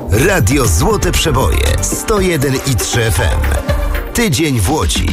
Radio Złote Przeboje 101,3 FM. Tydzień w Łodzi.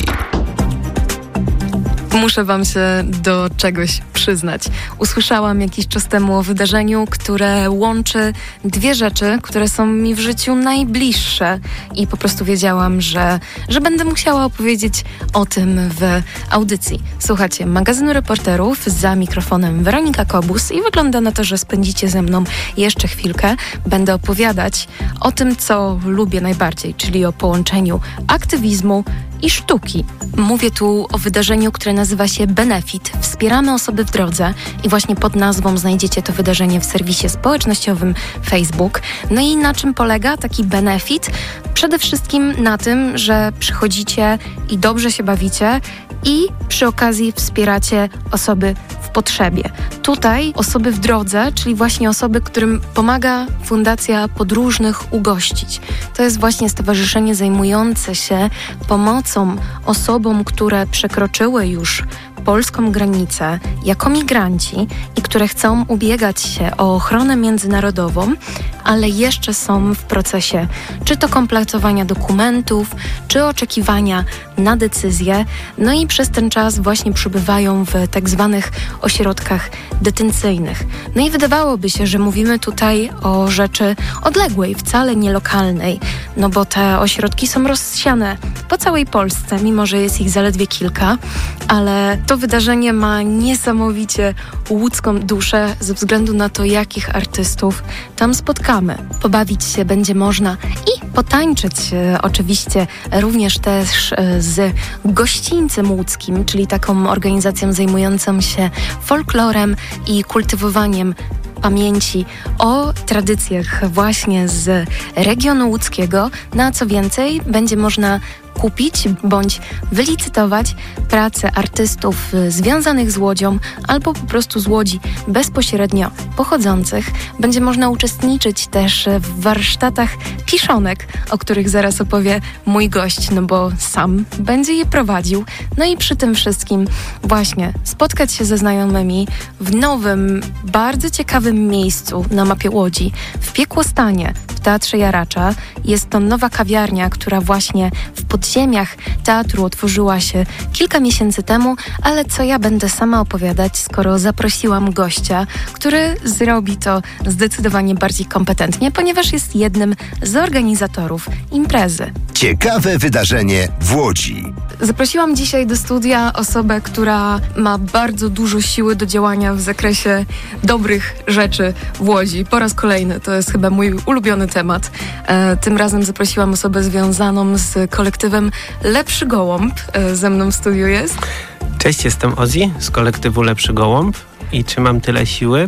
Muszę wam się do czegoś przyznać. Usłyszałam jakiś czas temu o wydarzeniu, które łączy dwie rzeczy, które są mi w życiu najbliższe i po prostu wiedziałam, że będę musiała opowiedzieć o tym w audycji. Słuchajcie, magazynu Reporterów, za mikrofonem Weronika Kobus i wygląda na to, że spędzicie ze mną jeszcze chwilkę. Będę opowiadać o tym, co lubię najbardziej, czyli o połączeniu aktywizmu i sztuki. Mówię tu o wydarzeniu, które nazywa się Benefit. Wspieramy osoby w drodze i właśnie pod nazwą znajdziecie to wydarzenie w serwisie społecznościowym Facebook. No i na czym polega taki Benefit? Przede wszystkim na tym, że przychodzicie i dobrze się bawicie i przy okazji wspieracie osoby w potrzebie. Tutaj osoby w drodze, czyli właśnie osoby, którym pomaga Fundacja Podróżnych ugościć. To jest właśnie stowarzyszenie zajmujące się pomocą osobom, które przekroczyły już polską granicę jako migranci i które chcą ubiegać się o ochronę międzynarodową, ale jeszcze są w procesie czy to kompletowania dokumentów, czy oczekiwania na decyzję. No i przez ten czas właśnie przebywają w tak zwanych ośrodkach detencyjnych. No i wydawałoby się, że mówimy tutaj o rzeczy odległej, wcale nie lokalnej, no bo te ośrodki są rozsiane po całej Polsce, mimo że jest ich zaledwie kilka, ale to wydarzenie ma niesamowicie łódzką duszę ze względu na to, jakich artystów tam spotkamy. Pobawić się będzie można i potańczyć oczywiście również też z Gościńcem Łódzkim, czyli taką organizacją zajmującą się folklorem i kultywowaniem pamięci o tradycjach właśnie z regionu łódzkiego. Na co więcej, będzie można kupić bądź wylicytować pracę artystów związanych z Łodzią albo po prostu z Łodzi bezpośrednio pochodzących. Będzie można uczestniczyć też w warsztatach piszonek, o których zaraz opowie mój gość, no bo sam będzie je prowadził. No i przy tym wszystkim właśnie spotkać się ze znajomymi w nowym, bardzo ciekawym miejscu na mapie Łodzi, w Piekłostanie, w Teatrze Jaracza. Jest to nowa kawiarnia, która właśnie w podziemiach teatru otworzyła się kilka miesięcy temu, ale co ja będę sama opowiadać, skoro zaprosiłam gościa, który zrobi to zdecydowanie bardziej kompetentnie, ponieważ jest jednym z organizatorów imprezy. Ciekawe wydarzenie w Łodzi. Zaprosiłam dzisiaj do studia osobę, która ma bardzo dużo siły do działania w zakresie dobrych rzeczy w Łodzi. Po raz kolejny, to jest chyba mój ulubiony temat. Tym razem zaprosiłam osobę związaną z kolektywem Lepszy Gołąb. Ze mną w studiu jest. Cześć, jestem Ozzy z kolektywu Lepszy Gołąb i czy mam tyle siły?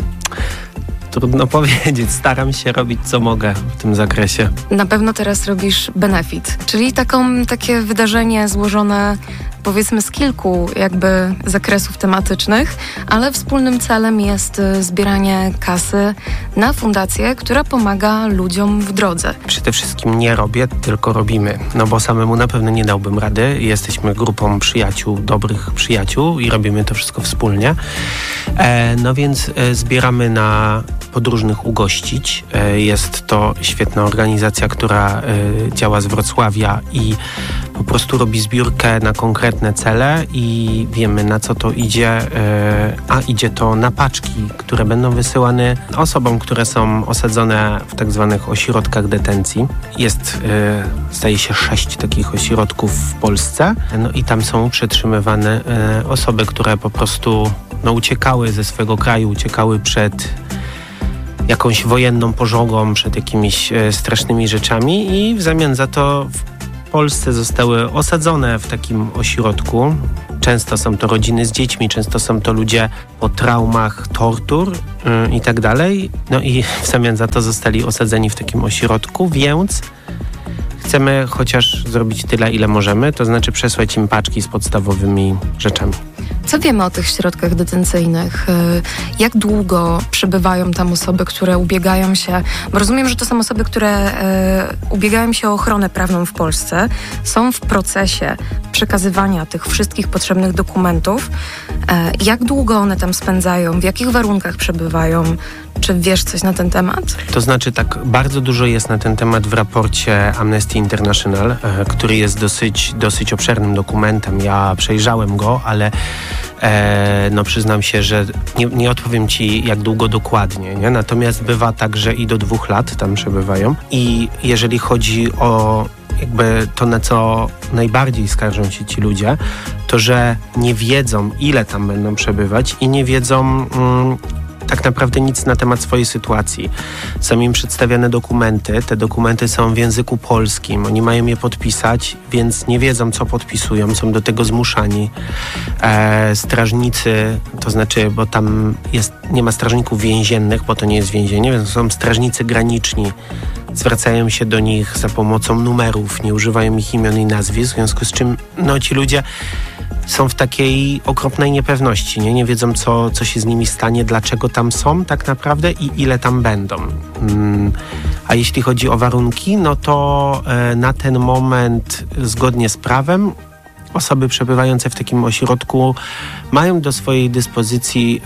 Trudno powiedzieć, staram się robić co mogę w tym zakresie. Na pewno teraz robisz Benefit, czyli takie wydarzenie złożone powiedzmy z kilku jakby zakresów tematycznych, ale wspólnym celem jest zbieranie kasy na fundację, która pomaga ludziom w drodze. Przede wszystkim nie robię, tylko robimy, no bo samemu na pewno nie dałbym rady. Jesteśmy grupą przyjaciół, dobrych przyjaciół i robimy to wszystko wspólnie. No więc zbieramy na Podróżnych ugościć. Jest to świetna organizacja, która działa z Wrocławia i po prostu robi zbiórkę na konkretne cele i wiemy, na co to idzie, a idzie to na paczki, które będą wysyłane osobom, które są osadzone w tak zwanych ośrodkach detencji. Jest, zdaje się, 6 takich ośrodków w Polsce, no i tam są przetrzymywane osoby, które po prostu uciekały ze swego kraju, uciekały przed jakąś wojenną pożogą, przed jakimiś strasznymi rzeczami i w zamian za to w Polsce zostały osadzone w takim ośrodku. Często są to rodziny z dziećmi, często są to ludzie po traumach, tortur i tak dalej. No i w zamian za to zostali osadzeni w takim ośrodku, więc chcemy chociaż zrobić tyle, ile możemy, to znaczy przesłać im paczki z podstawowymi rzeczami. Co wiemy o tych środkach detencyjnych? Jak długo przebywają tam osoby, które ubiegają się, bo rozumiem, że to są osoby, które ubiegają się o ochronę prawną w Polsce, są w procesie przekazywania tych wszystkich potrzebnych dokumentów. Jak długo one tam spędzają? W jakich warunkach przebywają? Czy wiesz coś na ten temat? To znaczy tak, bardzo dużo jest na ten temat w raporcie Amnesty International, który jest dosyć obszernym dokumentem. Ja przejrzałem go, ale przyznam się, że nie odpowiem ci jak długo dokładnie, nie? Natomiast bywa tak, że i do 2 lat tam przebywają. I jeżeli chodzi o jakby to, na co najbardziej skarżą się ci ludzie, to że nie wiedzą, ile tam będą przebywać i nie wiedzą tak naprawdę nic na temat swojej sytuacji. Są im przedstawiane dokumenty. Te dokumenty są w języku polskim. Oni mają je podpisać, więc nie wiedzą, co podpisują. Są do tego zmuszani. Strażnicy, to znaczy, bo tam nie ma strażników więziennych, bo to nie jest więzienie, więc są strażnicy graniczni. Zwracają się do nich za pomocą numerów, nie używają ich imion i nazwisk, w związku z czym ci ludzie są w takiej okropnej niepewności, nie wiedzą, co się z nimi stanie, dlaczego tam są tak naprawdę i ile tam będą. A jeśli chodzi o warunki, no to na ten moment zgodnie z prawem osoby przebywające w takim ośrodku mają do swojej dyspozycji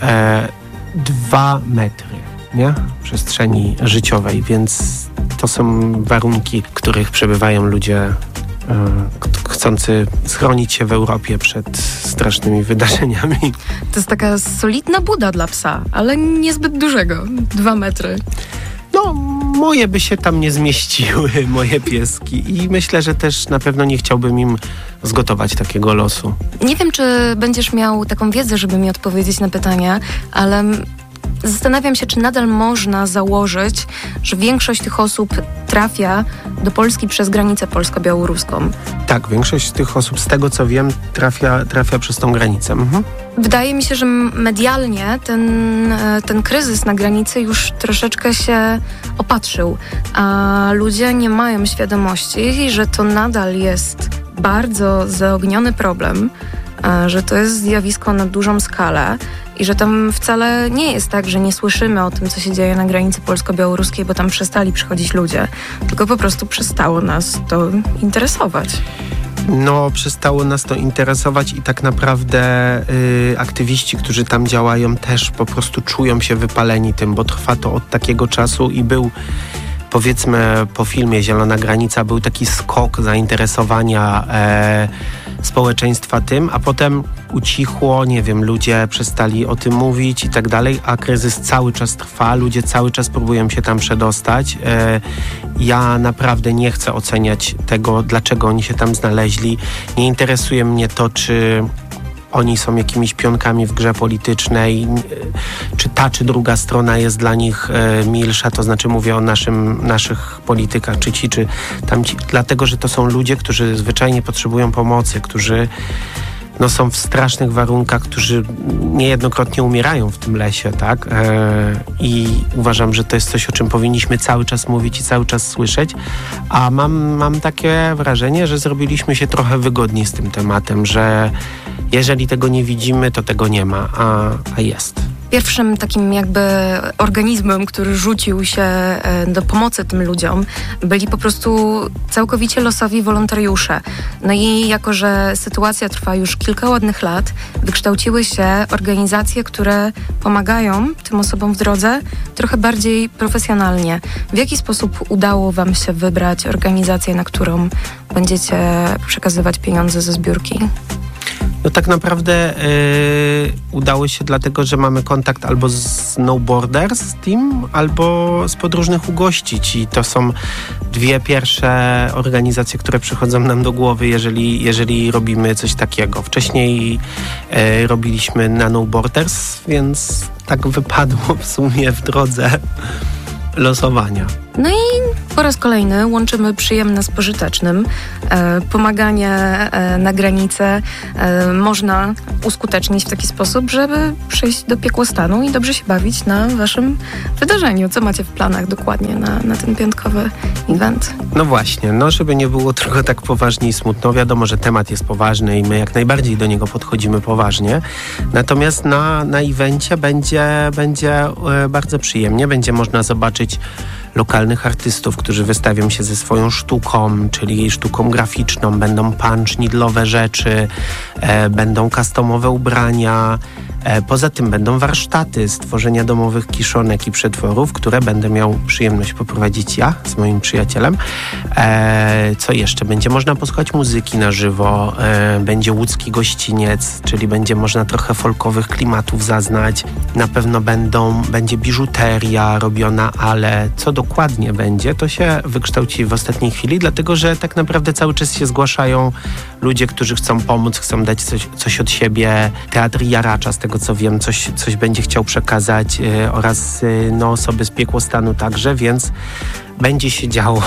2 metry, nie? Przestrzeni życiowej, więc to są warunki, w których przebywają ludzie chcący schronić się w Europie przed strasznymi wydarzeniami. To jest taka solidna buda dla psa, ale niezbyt dużego. 2 metry. No, moje by się tam nie zmieściły, moje pieski. I myślę, że też na pewno nie chciałbym im zgotować takiego losu. Nie wiem, czy będziesz miał taką wiedzę, żeby mi odpowiedzieć na pytania, ale zastanawiam się, czy nadal można założyć, że większość tych osób trafia do Polski przez granicę polsko-białoruską. Tak, większość z tych osób, z tego co wiem, trafia przez tą granicę. Wydaje mi się, że medialnie ten kryzys na granicy już troszeczkę się opatrzył, a ludzie nie mają świadomości, że to nadal jest bardzo zaogniony problem, że to jest zjawisko na dużą skalę i że tam wcale nie jest tak, że nie słyszymy o tym, co się dzieje na granicy polsko-białoruskiej, bo tam przestali przychodzić ludzie, tylko po prostu przestało nas to interesować. No, przestało nas to interesować i tak naprawdę aktywiści, którzy tam działają, też po prostu czują się wypaleni tym, bo trwa to od takiego czasu i był, powiedzmy, po filmie Zielona Granica był taki skok zainteresowania społeczeństwa tym, a potem ucichło, nie wiem, ludzie przestali o tym mówić i tak dalej, a kryzys cały czas trwa, ludzie cały czas próbują się tam przedostać. Ja naprawdę nie chcę oceniać tego, dlaczego oni się tam znaleźli. Nie interesuje mnie to, czy oni są jakimiś pionkami w grze politycznej, czy ta, czy druga strona jest dla nich milsza, to znaczy mówię o naszych politykach, czy ci, czy tamci, dlatego, że to są ludzie, którzy zwyczajnie potrzebują pomocy, którzy są w strasznych warunkach, którzy niejednokrotnie umierają w tym lesie, tak? I uważam, że to jest coś, o czym powinniśmy cały czas mówić i cały czas słyszeć, a mam takie wrażenie, że zrobiliśmy się trochę wygodniej z tym tematem, że jeżeli tego nie widzimy, to tego nie ma, a jest. Pierwszym takim jakby organizmem, który rzucił się do pomocy tym ludziom, byli po prostu całkowicie losowi wolontariusze. No i jako, że sytuacja trwa już kilka ładnych lat, wykształciły się organizacje, które pomagają tym osobom w drodze trochę bardziej profesjonalnie. W jaki sposób udało wam się wybrać organizację, na którą będziecie przekazywać pieniądze ze zbiórki? No tak naprawdę udało się dlatego, że mamy kontakt albo z No Borders Team, albo z Podróżnych Ugościć i to są 2 pierwsze organizacje, które przychodzą nam do głowy, jeżeli robimy coś takiego. Wcześniej robiliśmy na No Borders, więc tak wypadło w sumie w drodze losowania. No i po raz kolejny łączymy przyjemne z pożytecznym. Pomaganie na granicę można uskutecznić w taki sposób, żeby przyjść do piekłostanu i dobrze się bawić na waszym wydarzeniu. Co macie w planach dokładnie na ten piątkowy event? No właśnie, żeby nie było trochę tak poważnie i smutno. Wiadomo, że temat jest poważny i my jak najbardziej do niego podchodzimy poważnie. Natomiast na evencie będzie bardzo przyjemnie. Będzie można zobaczyć lokalnych artystów, którzy wystawią się ze swoją sztuką, czyli sztuką graficzną. Będą punch, needle'owe rzeczy, będą customowe ubrania, Poza tym będą warsztaty stworzenia domowych kiszonek i przetworów, które będę miał przyjemność poprowadzić ja z moim przyjacielem. Co jeszcze? Będzie można posłuchać muzyki na żywo, będzie łódzki gościniec, czyli będzie można trochę folkowych klimatów zaznać. Na pewno będzie biżuteria robiona, ale co dokładnie będzie, to się wykształci w ostatniej chwili, dlatego że tak naprawdę cały czas się zgłaszają ludzie, którzy chcą pomóc, chcą dać coś od siebie. Teatr Jaracza, z tego co wiem, coś będzie chciał przekazać oraz osoby z Piekłostanu także, więc będzie się działo.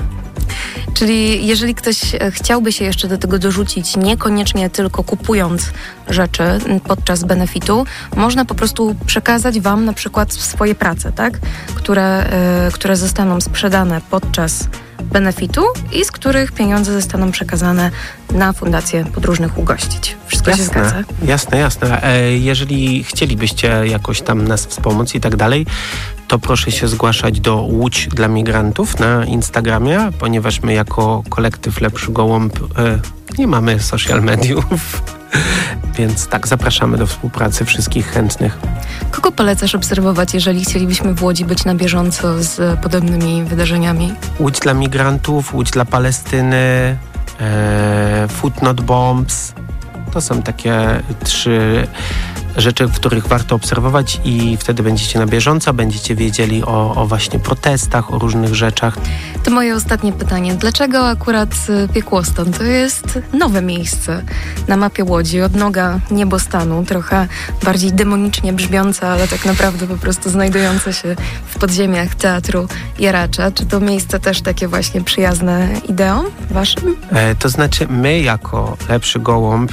Czyli jeżeli ktoś chciałby się jeszcze do tego dorzucić, niekoniecznie tylko kupując rzeczy podczas benefitu, można po prostu przekazać wam na przykład swoje prace, tak? Które zostaną sprzedane podczas benefitu i z których pieniądze zostaną przekazane na Fundację Podróżnych Ugościć. Wszystko się zgadza? Jasne. Jeżeli chcielibyście jakoś tam nas wspomóc i tak dalej, to proszę się zgłaszać do Łódź dla Migrantów na Instagramie, ponieważ my jako kolektyw Lepszy Gołąb nie mamy social mediów. Więc tak, zapraszamy do współpracy wszystkich chętnych. Kogo polecasz obserwować, jeżeli chcielibyśmy w Łodzi być na bieżąco z podobnymi wydarzeniami? Łódź dla Migrantów, Łódź dla Palestyny, Food Not Bombs. To są takie 3 rzeczy, w których warto obserwować i wtedy będziecie na bieżąco, będziecie wiedzieli o właśnie protestach, o różnych rzeczach. To moje ostatnie pytanie. Dlaczego akurat Piekłostan? To jest nowe miejsce na mapie Łodzi, odnoga niebostanu, trochę bardziej demonicznie brzmiące, ale tak naprawdę po prostu znajdujące się w podziemiach Teatru Jaracza. Czy to miejsce też takie właśnie przyjazne ideom waszym? To znaczy my jako Lepszy Gołąb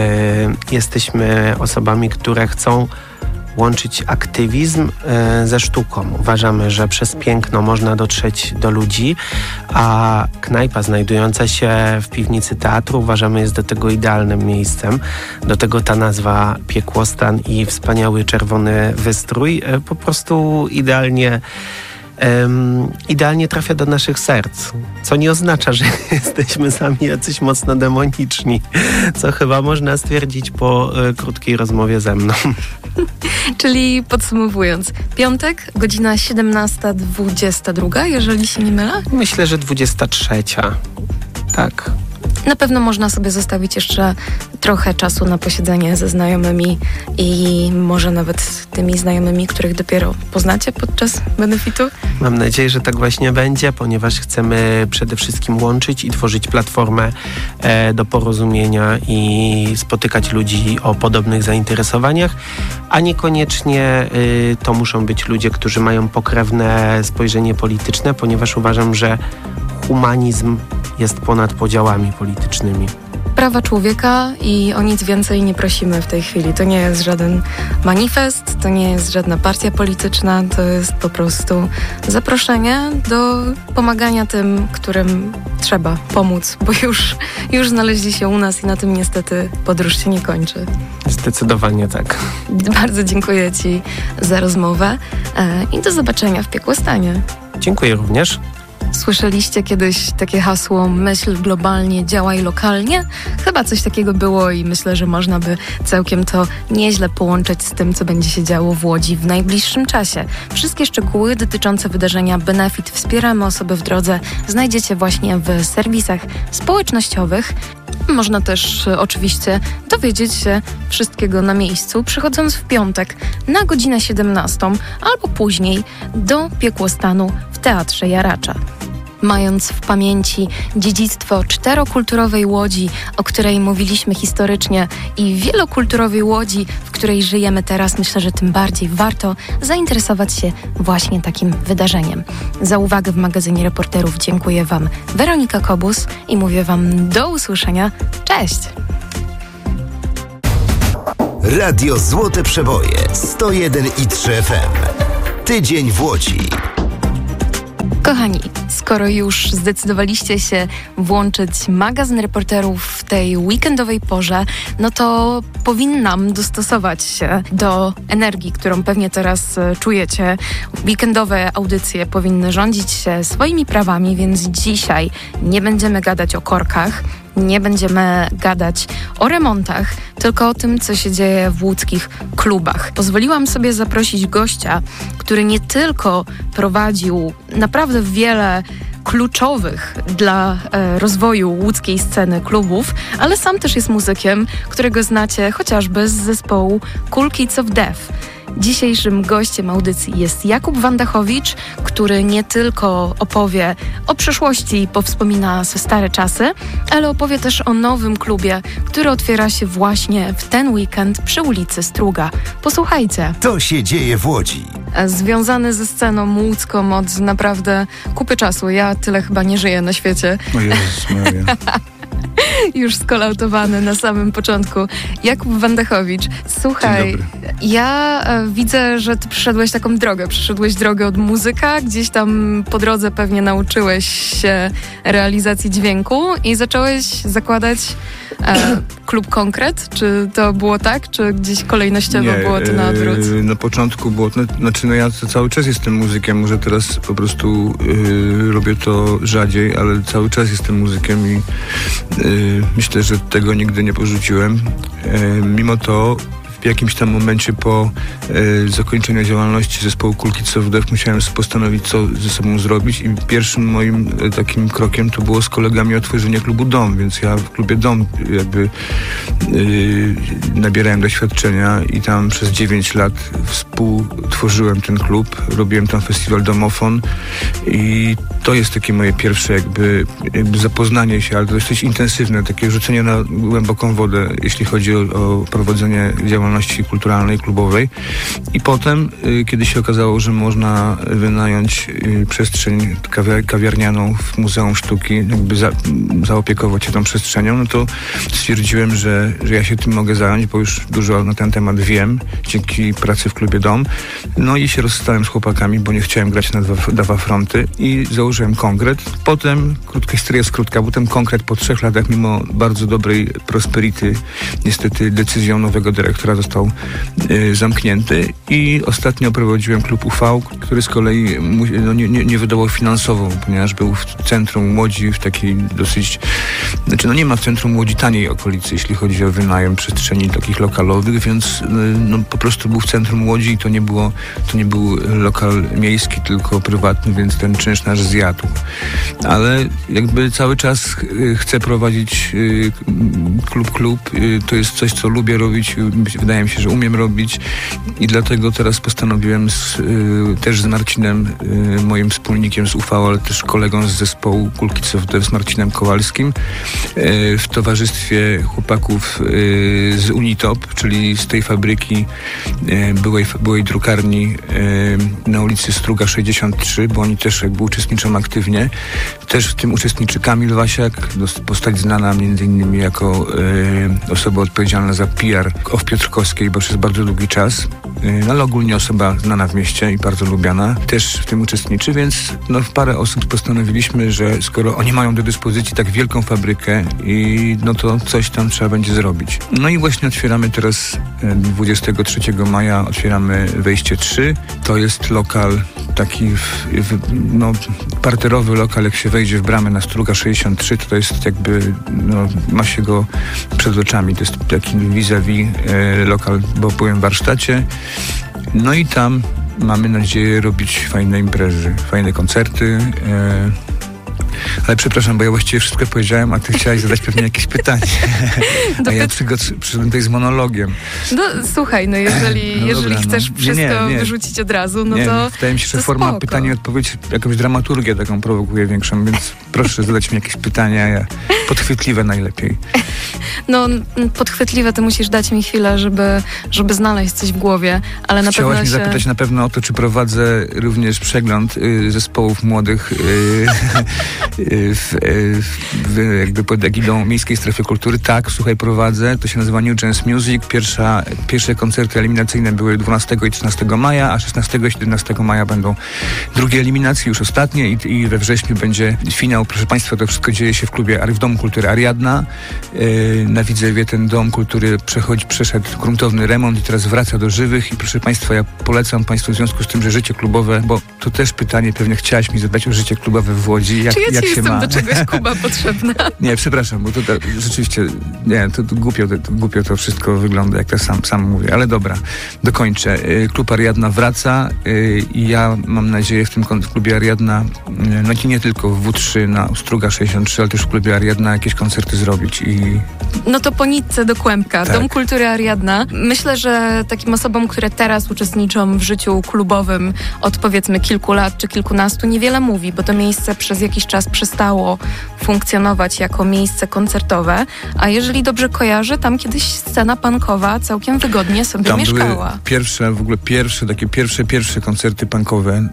jesteśmy osobami, które chcą łączyć aktywizm ze sztuką. Uważamy, że przez piękno można dotrzeć do ludzi, a knajpa znajdująca się w piwnicy teatru uważamy jest do tego idealnym miejscem. Do tego ta nazwa Piekłostan i wspaniały czerwony wystrój po prostu idealnie trafia do naszych serc, co nie oznacza, że jesteśmy sami jacyś mocno demoniczni, co chyba można stwierdzić po krótkiej rozmowie ze mną. Czyli podsumowując, piątek, godzina 17:22, jeżeli się nie mylę? Myślę, że 23. Tak. Na pewno można sobie zostawić jeszcze trochę czasu na posiedzenie ze znajomymi i może nawet tymi znajomymi, których dopiero poznacie podczas benefitu. Mam nadzieję, że tak właśnie będzie, ponieważ chcemy przede wszystkim łączyć i tworzyć platformę do porozumienia i spotykać ludzi o podobnych zainteresowaniach, a niekoniecznie to muszą być ludzie, którzy mają pokrewne spojrzenie polityczne, ponieważ uważam, że humanizm jest ponad podziałami politycznymi. Prawa człowieka i o nic więcej nie prosimy w tej chwili. To nie jest żaden manifest, to nie jest żadna partia polityczna, to jest po prostu zaproszenie do pomagania tym, którym trzeba pomóc, bo już znaleźli się u nas i na tym niestety podróż się nie kończy. Zdecydowanie tak. Bardzo dziękuję Ci za rozmowę i do zobaczenia w Piekłostanie. Dziękuję również. Słyszeliście kiedyś takie hasło myśl globalnie, działaj lokalnie? Chyba coś takiego było i myślę, że można by całkiem to nieźle połączyć z tym, co będzie się działo w Łodzi w najbliższym czasie. Wszystkie szczegóły dotyczące wydarzenia Benefit Wspieramy Osoby w Drodze znajdziecie właśnie w serwisach społecznościowych. Można też oczywiście dowiedzieć się wszystkiego na miejscu, przychodząc w piątek na godzinę 17 albo później do Piekłostanu w Teatrze Jaracza. Mając w pamięci dziedzictwo czterokulturowej Łodzi, o której mówiliśmy historycznie, i wielokulturowej Łodzi, w której żyjemy teraz, myślę, że tym bardziej warto zainteresować się właśnie takim wydarzeniem. Za uwagę w magazynie Reporterów dziękuję Wam Weronika Kobus i mówię Wam do usłyszenia. Cześć! Radio Złote Przeboje 101,3 FM. Tydzień w Łodzi. Kochani, skoro już zdecydowaliście się włączyć magazyn Reporterów w tej weekendowej porze, no to powinnam dostosować się do energii, którą pewnie teraz czujecie. Weekendowe audycje powinny rządzić się swoimi prawami, więc dzisiaj nie będziemy gadać o korkach, nie będziemy gadać o remontach, tylko o tym, co się dzieje w łódzkich klubach. Pozwoliłam sobie zaprosić gościa, który nie tylko prowadził naprawdę wiele kluczowych dla rozwoju łódzkiej sceny klubów, ale sam też jest muzykiem, którego znacie chociażby z zespołu Cool Kids of Death. Dzisiejszym gościem audycji jest Jakub Wandachowicz, który nie tylko opowie o przeszłości i powspomina swe stare czasy, ale opowie też o nowym klubie, który otwiera się właśnie w ten weekend przy ulicy Struga. Posłuchajcie. To się dzieje w Łodzi. Związany ze sceną łódzką od naprawdę kupy czasu. Ja tyle chyba nie żyję na świecie. O Jezus Maria. Już skolautowany na samym początku. Jakub Wandachowicz, słuchaj, ja widzę, że ty przeszedłeś taką drogę. Przeszedłeś drogę od muzyka, gdzieś tam po drodze pewnie nauczyłeś się realizacji dźwięku i zacząłeś zakładać klub Konkret. Czy to było tak? Czy gdzieś kolejnościowo było to na odwrót? Na początku było, ja cały czas jestem muzykiem, może teraz po prostu robię to rzadziej, ale cały czas jestem muzykiem i myślę, że tego nigdy nie porzuciłem. Mimo to w jakimś tam momencie po zakończeniu działalności zespołu Cool Kids of Death musiałem postanowić, co ze sobą zrobić i pierwszym moim takim krokiem to było z kolegami otworzenie klubu Dom, więc ja w klubie Dom jakby nabierałem doświadczenia i tam przez 9 lat współtworzyłem ten klub, robiłem tam festiwal Domofon i to jest takie moje pierwsze jakby zapoznanie się, ale to jest coś intensywne, takie rzucenie na głęboką wodę, jeśli chodzi o prowadzenie działalności kulturalnej, klubowej. I potem, kiedy się okazało, że można wynająć przestrzeń kawiarnianą w Muzeum Sztuki, jakby zaopiekować się tą przestrzenią, no to stwierdziłem, że ja się tym mogę zająć, bo już dużo na ten temat wiem, dzięki pracy w klubie Dom. No i się rozstałem z chłopakami, bo nie chciałem grać na dwa fronty i założyłem Konkret. Potem, krótka historia jest krótka, potem Konkret po 3 latach, mimo bardzo dobrej prosperity, niestety decyzją nowego dyrektora został zamknięty i ostatnio prowadziłem klub UV, który z kolei nie wydawał finansowo, ponieważ był w centrum Łodzi, w takiej dosyć, nie ma w centrum Łodzi taniej okolicy, jeśli chodzi o wynajem przestrzeni takich lokalowych, więc po prostu był w centrum Łodzi i to nie był lokal miejski, tylko prywatny, więc ten czynsz nasz zjadł. Ale jakby cały czas chcę prowadzić klub. To jest coś, co lubię robić. Wydaje mi się, że umiem robić i dlatego teraz postanowiłem też z Marcinem, moim wspólnikiem z UV, ale też kolegą z zespołu Cool Kids of Death, z Marcinem Kowalskim, w towarzystwie chłopaków z Unitop, czyli z tej fabryki byłej drukarni na ulicy Struga 63, bo oni też jakby uczestniczą aktywnie. Też w tym uczestniczy Kamil Wasiak, postać znana między innymi jako osoba odpowiedzialna za PR w Piotrkowskiej, bo przez bardzo długi czas, ale ogólnie osoba znana w mieście i bardzo lubiana, też w tym uczestniczy, więc parę osób postanowiliśmy, że skoro oni mają do dyspozycji tak wielką fabrykę to coś tam trzeba będzie zrobić. No i właśnie otwieramy teraz 23 maja otwieramy wejście 3. To jest lokal taki parterowy lokal, jak się wejdzie w bramę na Struga 63, to jest jakby, ma się go przed oczami. To jest taki vis-a-vis lokal, bo byłem w warsztacie. No i tam mamy nadzieję robić fajne imprezy, fajne koncerty. Ale przepraszam, bo ja właściwie wszystko powiedziałem, a ty chciałaś zadać pewnie jakieś pytanie. A ja przyszedłem tutaj z monologiem. No słuchaj, jeżeli chcesz wszystko wyrzucić od razu, to wydaje mi się, że forma pytania i odpowiedź, jakąś dramaturgię taką prowokuje większą, więc proszę zadać mi jakieś pytania, podchwytliwe najlepiej. Podchwytliwe to musisz dać mi chwilę, żeby znaleźć coś w głowie, ale na Chciałaś pewno mnie zapytać na pewno o to, czy prowadzę również przegląd zespołów młodych jakby pod egidą Miejskiej Strefy Kultury. Tak, słuchaj, prowadzę. To się nazywa New Jazz Music. Pierwsze koncerty eliminacyjne były 12 i 13 maja, a 16 i 17 maja będą drugie eliminacje, już ostatnie i we wrześniu będzie finał. Proszę Państwa, to wszystko dzieje się w Domu Kultury Ariadna. Na Widzewie ten Dom Kultury przeszedł gruntowny remont i teraz wraca do żywych i proszę Państwa, ja polecam Państwu w związku z tym, że życie klubowe, bo to też pytanie pewnie chciałaś mi zadać o życie klubowe w Łodzi. Jak Jestem ma. do czegoś Kuba potrzebna. Nie, przepraszam, bo to rzeczywiście, nie, to głupio to wszystko wygląda, jak to sam mówię, ale dobra, dokończę. Klub Ariadna wraca i ja mam nadzieję w tym klubie Ariadna, no nie tylko w W3 na Struga 63, ale też w klubie Ariadna jakieś koncerty zrobić i... No to po nitce do kłębka. Tak. Dom Kultury Ariadna. Myślę, że takim osobom, które teraz uczestniczą w życiu klubowym od powiedzmy kilku lat czy kilkunastu, niewiele mówi, bo to miejsce przez jakiś czas przestało funkcjonować jako miejsce koncertowe, a jeżeli dobrze kojarzę, tam kiedyś scena punkowa całkiem wygodnie sobie tam mieszkała. Były pierwsze koncerty punkowe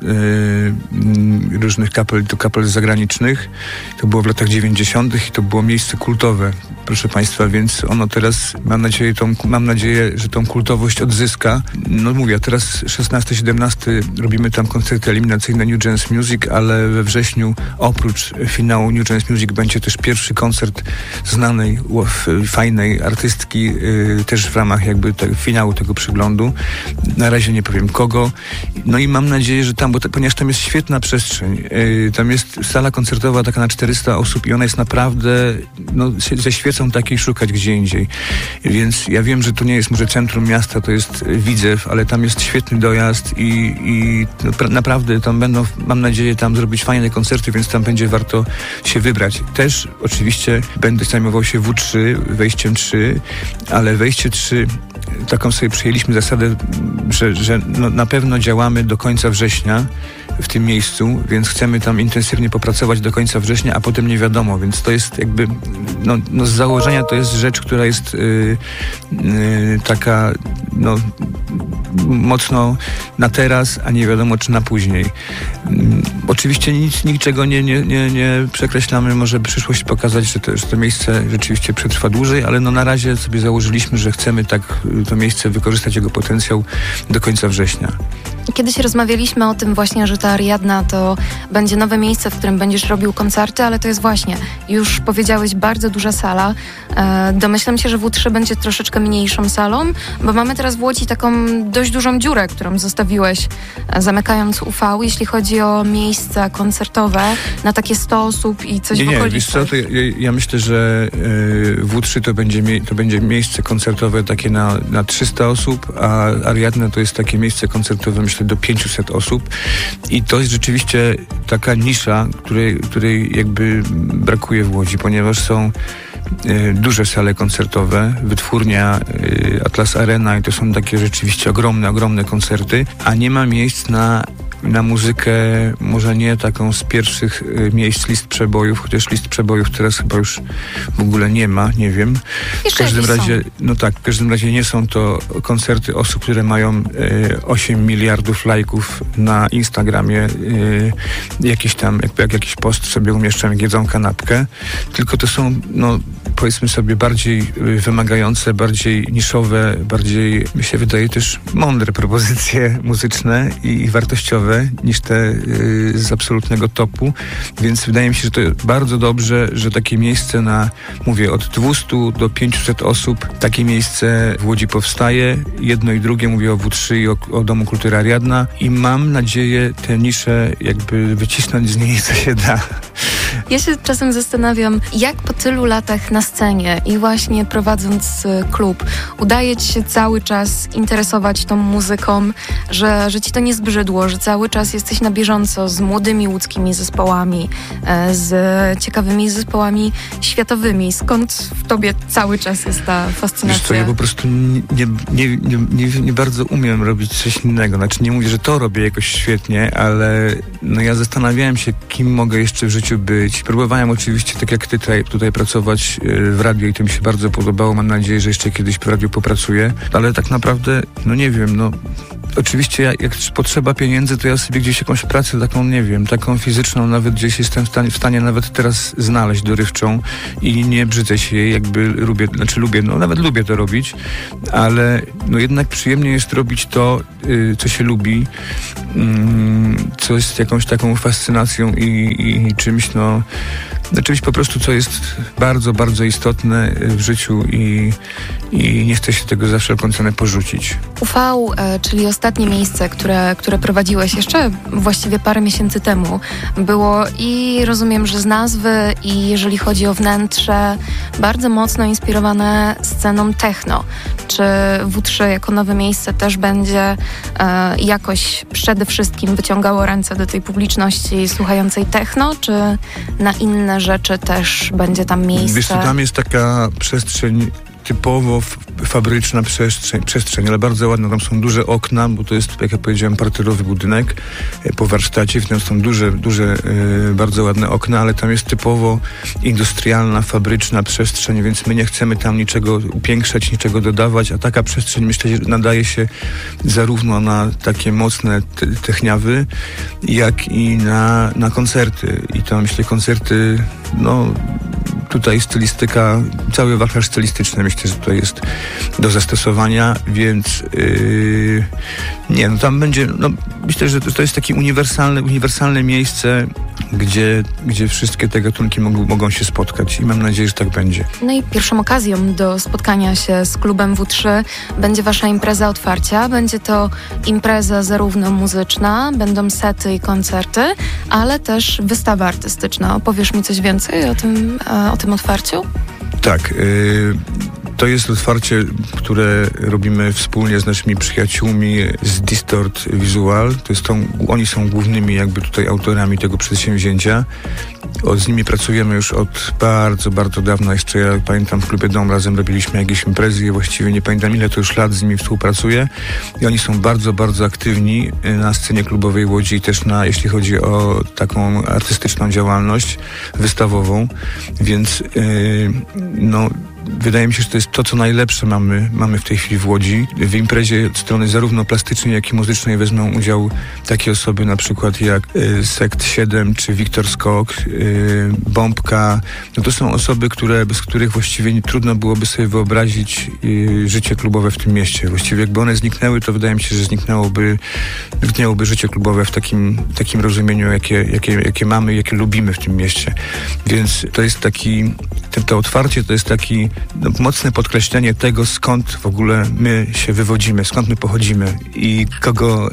różnych kapel zagranicznych. To było w latach 90. i to było miejsce kultowe, proszę Państwa, więc ono teraz, mam nadzieję, że tą kultowość odzyska. No mówię, teraz 16-17 robimy tam koncerty eliminacyjne New Jazz Music, ale we wrześniu oprócz finału New Jazz Music będzie też pierwszy koncert znanej, fajnej artystki, też w ramach jakby finału tego przeglądu. Na razie nie powiem kogo. No i mam nadzieję, że tam, ponieważ tam jest świetna przestrzeń, tam jest sala koncertowa taka na 400 osób i ona jest naprawdę, no, ze świecą takiej szukać gdzie indziej. Więc ja wiem, że to nie jest może centrum miasta, to jest Widzew, ale tam jest świetny dojazd i naprawdę tam będą, mam nadzieję, tam zrobić fajne koncerty, więc tam będzie warto się wybrać. Też oczywiście będę zajmował się W3, wejściem 3, ale wejście 3, taką sobie przyjęliśmy zasadę, że no, na pewno działamy do końca września w tym miejscu, więc chcemy tam intensywnie popracować do końca września, a potem nie wiadomo, więc to jest jakby, no z założenia to jest rzecz, która jest taka, no mocno na teraz, a nie wiadomo czy na później. Oczywiście niczego nie przekreślamy, może przyszłość pokazać, że to miejsce rzeczywiście przetrwa dłużej, ale no na razie sobie założyliśmy, że chcemy tak to miejsce wykorzystać, jego potencjał do końca września. Kiedyś rozmawialiśmy o tym właśnie, że ta Ariadna to będzie nowe miejsce, w którym będziesz robił koncerty, ale to jest właśnie, już powiedziałeś, bardzo duża sala. Domyślam się, że W3 będzie troszeczkę mniejszą salą, bo mamy teraz w Łodzi taką dość dużą dziurę, którą zostawiłeś, zamykając UV, jeśli chodzi o miejsca koncertowe na takie 100 osób i coś w okolicy. Nie, wiesz co, to ja myślę, że W3 to będzie miejsce koncertowe takie na 300 osób, a Ariadna to jest takie miejsce koncertowe, myślę, do 500 osób i to jest rzeczywiście taka nisza, której jakby brakuje w Łodzi, ponieważ są duże sale koncertowe, Wytwórnia, Atlas Arena i to są takie rzeczywiście ogromne koncerty, a nie ma miejsc na muzykę, może nie taką z pierwszych miejsc list przebojów, chociaż list przebojów teraz chyba już w ogóle nie ma, nie wiem. W każdym razie, no tak, w każdym razie nie są to koncerty osób, które mają 8 miliardów lajków na Instagramie, jakiś tam, jak jakiś post sobie umieszczam, jak jedzą kanapkę, tylko to są, no powiedzmy sobie, bardziej wymagające, bardziej niszowe, bardziej, mi się wydaje, też mądre propozycje muzyczne i wartościowe niż te z absolutnego topu, więc wydaje mi się, że to bardzo dobrze, że takie miejsce na, mówię, od 200 do 500 osób, takie miejsce w Łodzi powstaje. Jedno i drugie, mówię o W3 i o Domu Kultury Ariadna i mam nadzieję tę niszę jakby wycisnąć z niej, co się da. Ja się czasem zastanawiam, jak po tylu latach na scenie i właśnie prowadząc klub, udaje ci się cały czas interesować tą muzyką, że ci to nie zbrzydło, że cały czas jesteś na bieżąco z młodymi łódzkimi zespołami, z ciekawymi zespołami światowymi. Skąd w tobie cały czas jest ta fascynacja? Wiesz co, ja po prostu nie bardzo umiem robić coś innego. Znaczy nie mówię, że to robię jakoś świetnie, ale no ja zastanawiałem się, kim mogę jeszcze w życiu być. Próbowałem oczywiście, tak jak ty tutaj pracować w radiu i to mi się bardzo podobało. Mam nadzieję, że jeszcze kiedyś w radiu popracuję, ale tak naprawdę, no nie wiem, no oczywiście jak potrzeba pieniędzy, to ja sobie gdzieś jakąś pracę taką, nie wiem, taką fizyczną, nawet gdzieś jestem w stanie nawet teraz znaleźć dorywczą i nie brzydzę się jej, jakby nawet lubię to robić, ale no jednak przyjemnie jest robić to, co się lubi, co jest jakąś taką fascynacją i czymś, no czymś po prostu, co jest bardzo, bardzo istotne w życiu i nie chce się tego za wszelką cenę porzucić. UV, czyli ostatnie miejsce, które prowadziłeś jeszcze właściwie parę miesięcy temu, było i rozumiem, że z nazwy i jeżeli chodzi o wnętrze, bardzo mocno inspirowane sceną techno. Czy W3 jako nowe miejsce też będzie jakoś przede wszystkim wyciągało ręce do tej publiczności słuchającej techno, czy na inne rzeczy też będzie tam miejsce? Wiesz co, tam jest taka przestrzeń typowo fabryczna przestrzeń, ale bardzo ładna. Tam są duże okna, bo to jest, jak ja powiedziałem, parterowy budynek po warsztacie, w tym są duże, bardzo ładne okna, ale tam jest typowo industrialna, fabryczna przestrzeń, więc my nie chcemy tam niczego upiększać, niczego dodawać, a taka przestrzeń, myślę, że nadaje się zarówno na takie mocne techniawy, jak i na koncerty. I to, myślę, koncerty, tutaj stylistyka, cały wachlarz stylistyczny, myślę, że to jest do zastosowania, więc tam będzie, myślę, że to jest takie uniwersalne miejsce, gdzie wszystkie te gatunki mogą się spotkać i mam nadzieję, że tak będzie. No i pierwszą okazją do spotkania się z klubem W3 będzie wasza impreza otwarcia. Będzie to impreza zarówno muzyczna, będą sety i koncerty, ale też wystawa artystyczna. Opowiesz mi coś więcej o tym otwarciu? Tak. To jest otwarcie, które robimy wspólnie z naszymi przyjaciółmi z Distort Visual. Oni są głównymi jakby tutaj autorami tego przedsięwzięcia. Z nimi pracujemy już od bardzo, bardzo dawna. Jeszcze ja pamiętam, w Klubie Dom razem robiliśmy jakieś imprezy i właściwie nie pamiętam, ile to już lat z nimi współpracuję. I oni są bardzo, bardzo aktywni na scenie klubowej Łodzi i też jeśli chodzi o taką artystyczną działalność wystawową. Więc wydaje mi się, że to jest to, co najlepsze mamy w tej chwili w Łodzi. W imprezie od strony zarówno plastycznej, jak i muzycznej wezmą udział takie osoby na przykład jak Sekt 7 czy Wiktor Skok, Bombka. To są osoby, bez których właściwie trudno byłoby sobie wyobrazić życie klubowe w tym mieście. Właściwie jakby one zniknęły, to wydaje mi się, że zniknęłoby życie klubowe w takim rozumieniu, jakie mamy, jakie lubimy w tym mieście. Więc to jest to otwarcie to jest taki mocne podkreślenie tego, skąd w ogóle my się wywodzimy, skąd my pochodzimy i kogo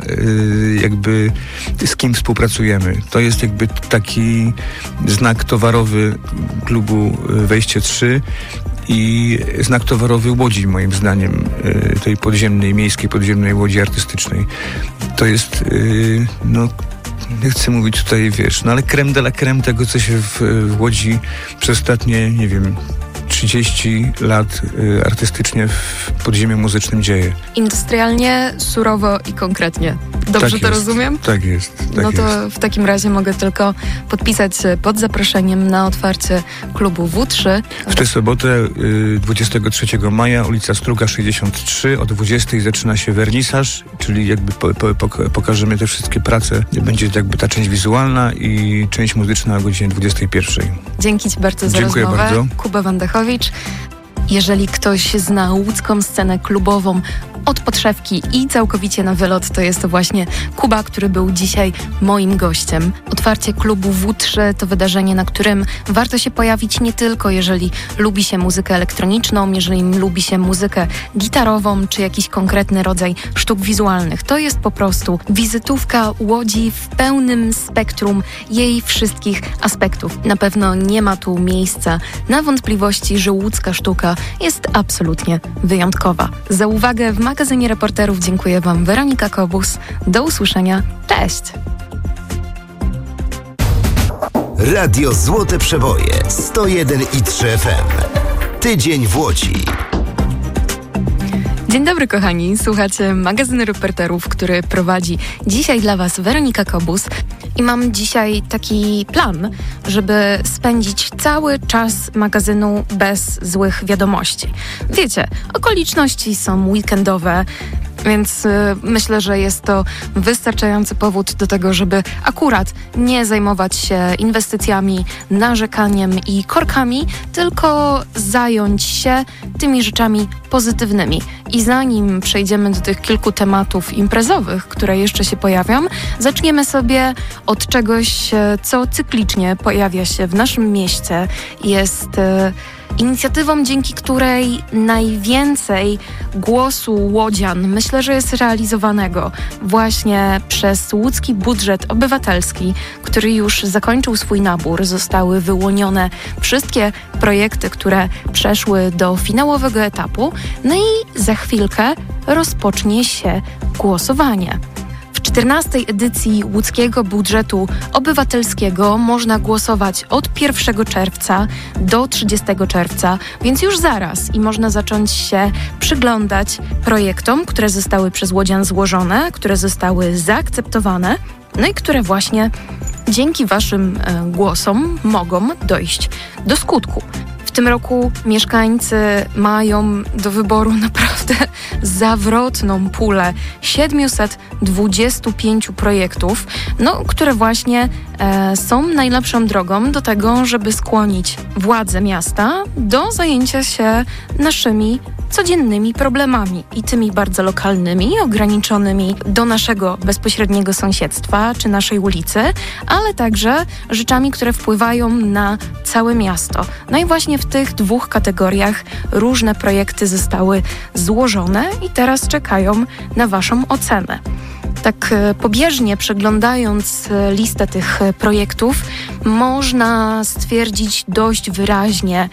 z kim współpracujemy. To jest jakby taki znak towarowy klubu Wejście 3 i znak towarowy Łodzi, moim zdaniem, tej miejskiej podziemnej Łodzi artystycznej. To jest, nie chcę mówić tutaj, ale crème de la crème tego, co się w Łodzi przez ostatnie, 30 lat artystycznie w podziemiu muzycznym dzieje. Industrialnie, surowo i konkretnie. Dobrze to rozumiem? Tak jest. To w takim razie mogę tylko podpisać się pod zaproszeniem na otwarcie klubu W3. W tę sobotę 23 maja, ulica Struga 63, o 20 zaczyna się wernisaż, czyli jakby pokażemy te wszystkie prace. Będzie jakby ta część wizualna i część muzyczna o godzinie 21. Dzięki Ci bardzo za Dziękuję rozmowę. Bardzo. Kuba Wandechowicz. Jeżeli ktoś zna łódzką scenę klubową od podszewki i całkowicie na wylot, to jest to właśnie Kuba, który był dzisiaj moim gościem. Otwarcie klubu W3 to wydarzenie, na którym warto się pojawić nie tylko jeżeli lubi się muzykę elektroniczną, jeżeli lubi się muzykę gitarową, czy jakiś konkretny rodzaj sztuk wizualnych. To jest po prostu wizytówka Łodzi w pełnym spektrum jej wszystkich aspektów. Na pewno nie ma tu miejsca na wątpliwości, że łódzka sztuka jest absolutnie wyjątkowa. Za uwagę w magazynie Reporterów dziękuję Wam Weronika Kobus. Do usłyszenia. Cześć! Radio Złote Przeboje 101,3 FM. Tydzień w Łodzi. Dzień dobry kochani, słuchacie magazynu Reporterów, który prowadzi dzisiaj dla Was Weronika Kobus. I mam dzisiaj taki plan, żeby spędzić cały czas magazynu bez złych wiadomości. Wiecie, okoliczności są weekendowe, więc myślę, że jest to wystarczający powód do tego, żeby akurat nie zajmować się inwestycjami, narzekaniem i korkami, tylko zająć się tymi rzeczami pozytywnymi. I zanim przejdziemy do tych kilku tematów imprezowych, które jeszcze się pojawią, zaczniemy sobie od czegoś, co cyklicznie pojawia się w naszym mieście. Jest inicjatywą, dzięki której najwięcej głosu łodzian, myślę, że jest realizowanego właśnie przez łódzki budżet obywatelski, który już zakończył swój nabór. Zostały wyłonione wszystkie projekty, które przeszły do finałowego etapu. No i za chwilkę rozpocznie się głosowanie. W 14. edycji łódzkiego budżetu obywatelskiego można głosować od 1 czerwca do 30 czerwca, więc już zaraz i można zacząć się przyglądać projektom, które zostały przez łodzian złożone, które zostały zaakceptowane, no i które właśnie dzięki waszym głosom mogą dojść do skutku. W tym roku mieszkańcy mają do wyboru naprawdę zawrotną pulę 725 projektów, które właśnie są najlepszą drogą do tego, żeby skłonić władze miasta do zajęcia się naszymi codziennymi problemami i tymi bardzo lokalnymi, ograniczonymi do naszego bezpośredniego sąsiedztwa czy naszej ulicy, ale także rzeczami, które wpływają na całe miasto. No i właśnie w tych dwóch kategoriach różne projekty zostały złożone i teraz czekają na waszą ocenę. Tak pobieżnie przeglądając listę tych projektów, można stwierdzić dość wyraźnie,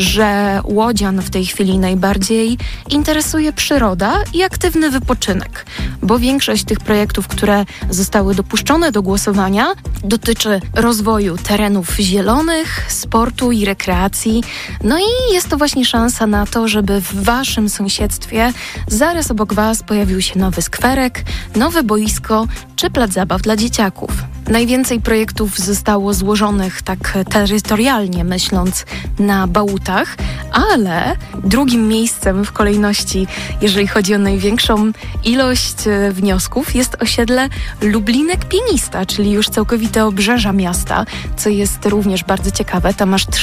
że łodzian w tej chwili najbardziej interesuje przyroda i aktywny wypoczynek, bo większość tych projektów, które zostały dopuszczone do głosowania, dotyczy rozwoju terenów zielonych, sportu i rekreacji. No i jest to właśnie szansa na to, żeby w waszym sąsiedztwie zaraz obok was pojawił się nowy skwerek, nowe boisko czy plac zabaw dla dzieciaków. Najwięcej projektów zostało złożonych tak terytorialnie, myśląc na Bałutach, ale drugim miejscem w kolejności, jeżeli chodzi o największą ilość wniosków, jest osiedle Lublinek Pienista, czyli już całkowite obrzeża miasta, co jest również bardzo ciekawe. Tam aż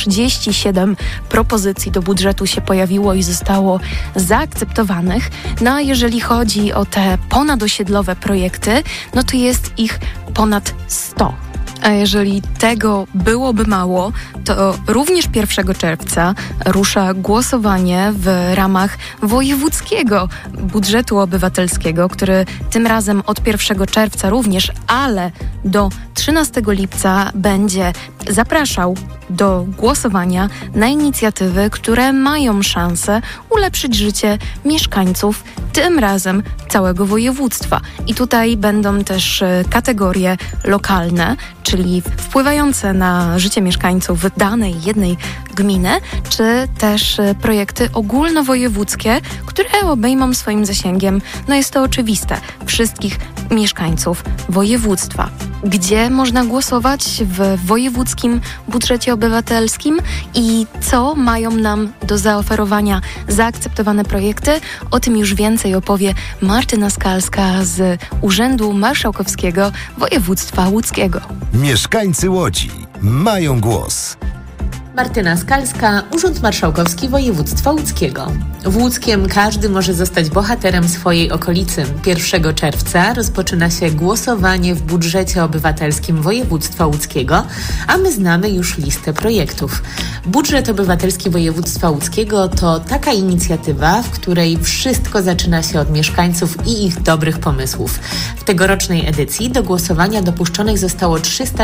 37 propozycji do budżetu się pojawiło i zostało zaakceptowanych. No a jeżeli chodzi o te ponadosiedlowe projekty, no to jest ich ponad 100. A jeżeli tego byłoby mało, to również 1 czerwca rusza głosowanie w ramach wojewódzkiego budżetu obywatelskiego, który tym razem od 1 czerwca również, ale do 13 lipca będzie zapraszał do głosowania na inicjatywy, które mają szansę ulepszyć życie mieszkańców, tym razem całego województwa. I tutaj będą też kategorie lokalne, czyli wpływające na życie mieszkańców danej jednej gminy, czy też projekty ogólnowojewódzkie, które obejmą swoim zasięgiem, jest to oczywiste, wszystkich mieszkańców województwa. Gdzie można głosować w wojewódzkim budżecie obywatelskim i co mają nam do zaoferowania zaakceptowane projekty? O tym już więcej opowie Martyna Skalska z Urzędu Marszałkowskiego Województwa Łódzkiego. Mieszkańcy Łodzi mają głos. Martyna Skalska, Urząd Marszałkowski Województwa Łódzkiego. W Łódzkiem każdy może zostać bohaterem swojej okolicy. 1 czerwca rozpoczyna się głosowanie w budżecie obywatelskim Województwa Łódzkiego, a my znamy już listę projektów. Budżet obywatelski Województwa Łódzkiego to taka inicjatywa, w której wszystko zaczyna się od mieszkańców i ich dobrych pomysłów. W tegorocznej edycji do głosowania dopuszczonych zostało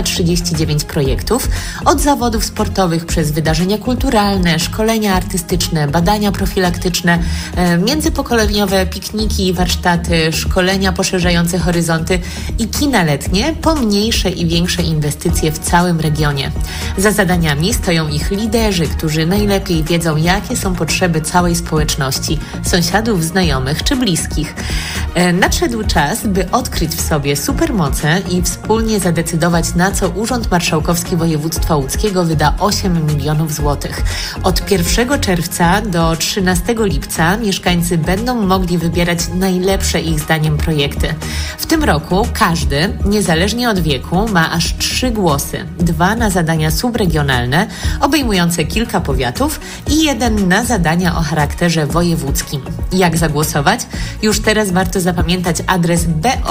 339 projektów, od zawodów sportowych przez wydarzenia kulturalne, szkolenia artystyczne, badania profilaktyczne, międzypokoleniowe pikniki i warsztaty, szkolenia poszerzające horyzonty i kina letnie, po mniejsze i większe inwestycje w całym regionie. Za zadaniami stoją ich liderzy, którzy najlepiej wiedzą, jakie są potrzeby całej społeczności, sąsiadów, znajomych czy bliskich. Nadszedł czas, by odkryć w sobie supermoce i wspólnie zadecydować, na co Urząd Marszałkowski Województwa Łódzkiego wyda 8 milionów złotych. Od 1 czerwca do 13 lipca mieszkańcy będą mogli wybierać najlepsze ich zdaniem projekty. W tym roku każdy, niezależnie od wieku, ma aż 3 głosy. 2 na zadania subregionalne, obejmujące kilka powiatów i 1 na zadania o charakterze wojewódzkim. Jak zagłosować? Już teraz warto zapamiętać adres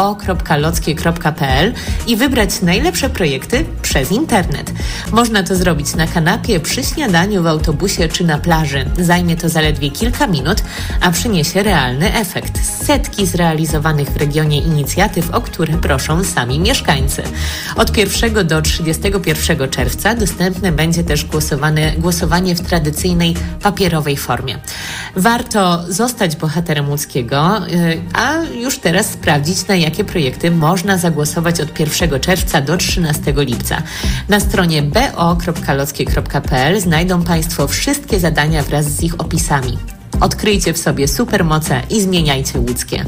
bo.lockie.pl i wybrać najlepsze projekty przez internet. Można to zrobić na kanapie, przy śniadaniu, w autobusie czy na plaży. Zajmie to zaledwie kilka minut, a przyniesie realny efekt. Setki zrealizowanych w regionie inicjatyw, o które proszą sami mieszkańcy. Od 1 do 31 czerwca dostępne będzie też głosowanie w tradycyjnej papierowej formie. Warto zostać bohaterem łódzkiego, a już teraz sprawdzić, na jakie projekty można zagłosować od 1 czerwca do 13 lipca. Na stronie bo.lockie.pl znajdą Państwo wszystkie zadania wraz z ich opisami. Odkryjcie w sobie supermoce i zmieniajcie łódzkie.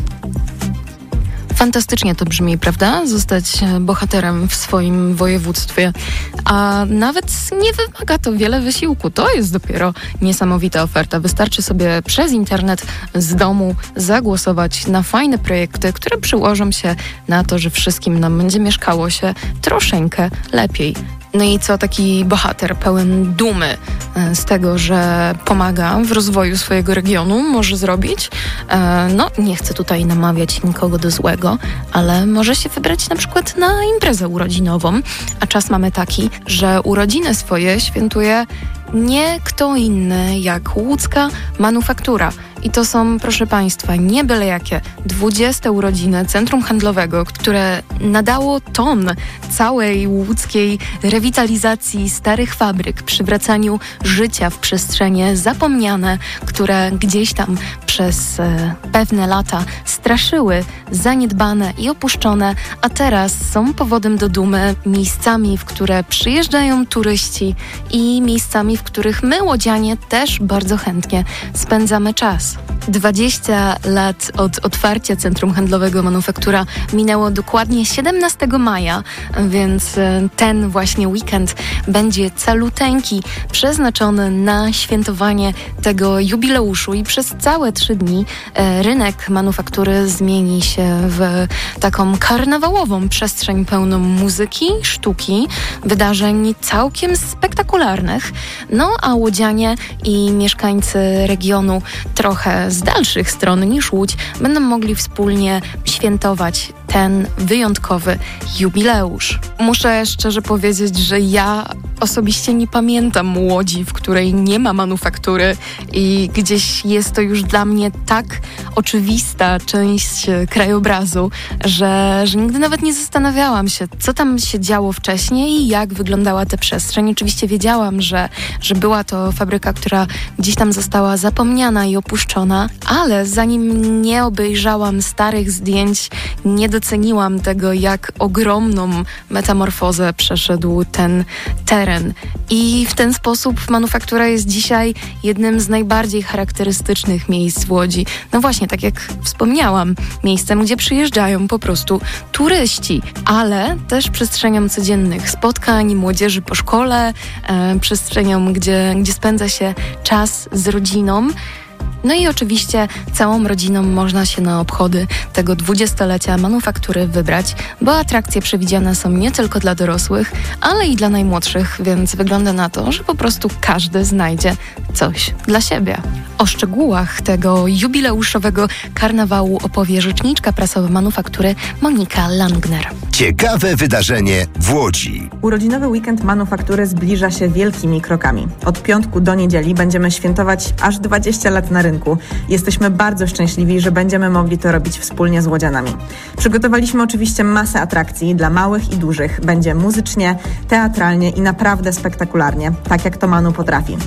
Fantastycznie to brzmi, prawda? Zostać bohaterem w swoim województwie. A nawet nie wymaga to wiele wysiłku. To jest dopiero niesamowita oferta. Wystarczy sobie przez internet z domu zagłosować na fajne projekty, które przyłożą się na to, że wszystkim nam będzie mieszkało się troszeczkę lepiej. No i co taki bohater pełen dumy z tego, że pomaga w rozwoju swojego regionu, może zrobić? No, nie chcę tutaj namawiać nikogo do złego, ale może się wybrać na przykład na imprezę urodzinową. A czas mamy taki, że urodziny swoje świętuje nie kto inny jak łódzka manufaktura. I to są, proszę Państwa, nie byle jakie 20 urodziny Centrum Handlowego, które nadało ton całej łódzkiej rewitalizacji starych fabryk, przywracaniu życia w przestrzenie zapomniane, które gdzieś tam przez pewne lata straszyły, zaniedbane i opuszczone, a teraz są powodem do dumy, miejscami, w które przyjeżdżają turyści i miejscami, w których my, łodzianie, też bardzo chętnie spędzamy czas. 20 lat od otwarcia Centrum Handlowego Manufaktura minęło dokładnie 17 maja, więc ten właśnie weekend będzie caluteńki, przeznaczony na świętowanie tego jubileuszu i przez całe 3 dni rynek manufaktury zmieni się w taką karnawałową przestrzeń pełną muzyki, sztuki, wydarzeń całkiem spektakularnych. No a łodzianie i mieszkańcy regionu trochę z dalszych stron niż Łódź będą mogli wspólnie świętować ten wyjątkowy jubileusz. Muszę szczerze powiedzieć, że ja osobiście nie pamiętam Łodzi, w której nie ma manufaktury i gdzieś jest to już dla mnie tak oczywista część krajobrazu, że nigdy nawet nie zastanawiałam się, co tam się działo wcześniej i jak wyglądała ta przestrzeń. Oczywiście wiedziałam, że była to fabryka, która gdzieś tam została zapomniana i opuszczona, ale zanim nie obejrzałam starych zdjęć, nie doceniłam tego, jak ogromną metamorfozę przeszedł ten teren. I w ten sposób manufaktura jest dzisiaj jednym z najbardziej charakterystycznych miejsc w Łodzi. No właśnie, tak jak wspomniałam, miejscem, gdzie przyjeżdżają po prostu turyści, ale też przestrzenią codziennych spotkań młodzieży po szkole, przestrzenią, gdzie spędza się czas z rodziną. No i oczywiście całą rodziną można się na obchody tego 20-lecia manufaktury wybrać, bo atrakcje przewidziane są nie tylko dla dorosłych, ale i dla najmłodszych, więc wygląda na to, że po prostu każdy znajdzie coś dla siebie. O szczegółach tego jubileuszowego karnawału opowie rzeczniczka prasowa manufaktury Monika Langner. Ciekawe wydarzenie w Łodzi. Urodzinowy weekend manufaktury zbliża się wielkimi krokami. Od piątku do niedzieli będziemy świętować aż 20 lat na rynku. Jesteśmy bardzo szczęśliwi, że będziemy mogli to robić wspólnie z łodzianami. Przygotowaliśmy oczywiście masę atrakcji dla małych i dużych. Będzie muzycznie, teatralnie i naprawdę spektakularnie, tak jak to Manu potrafi. W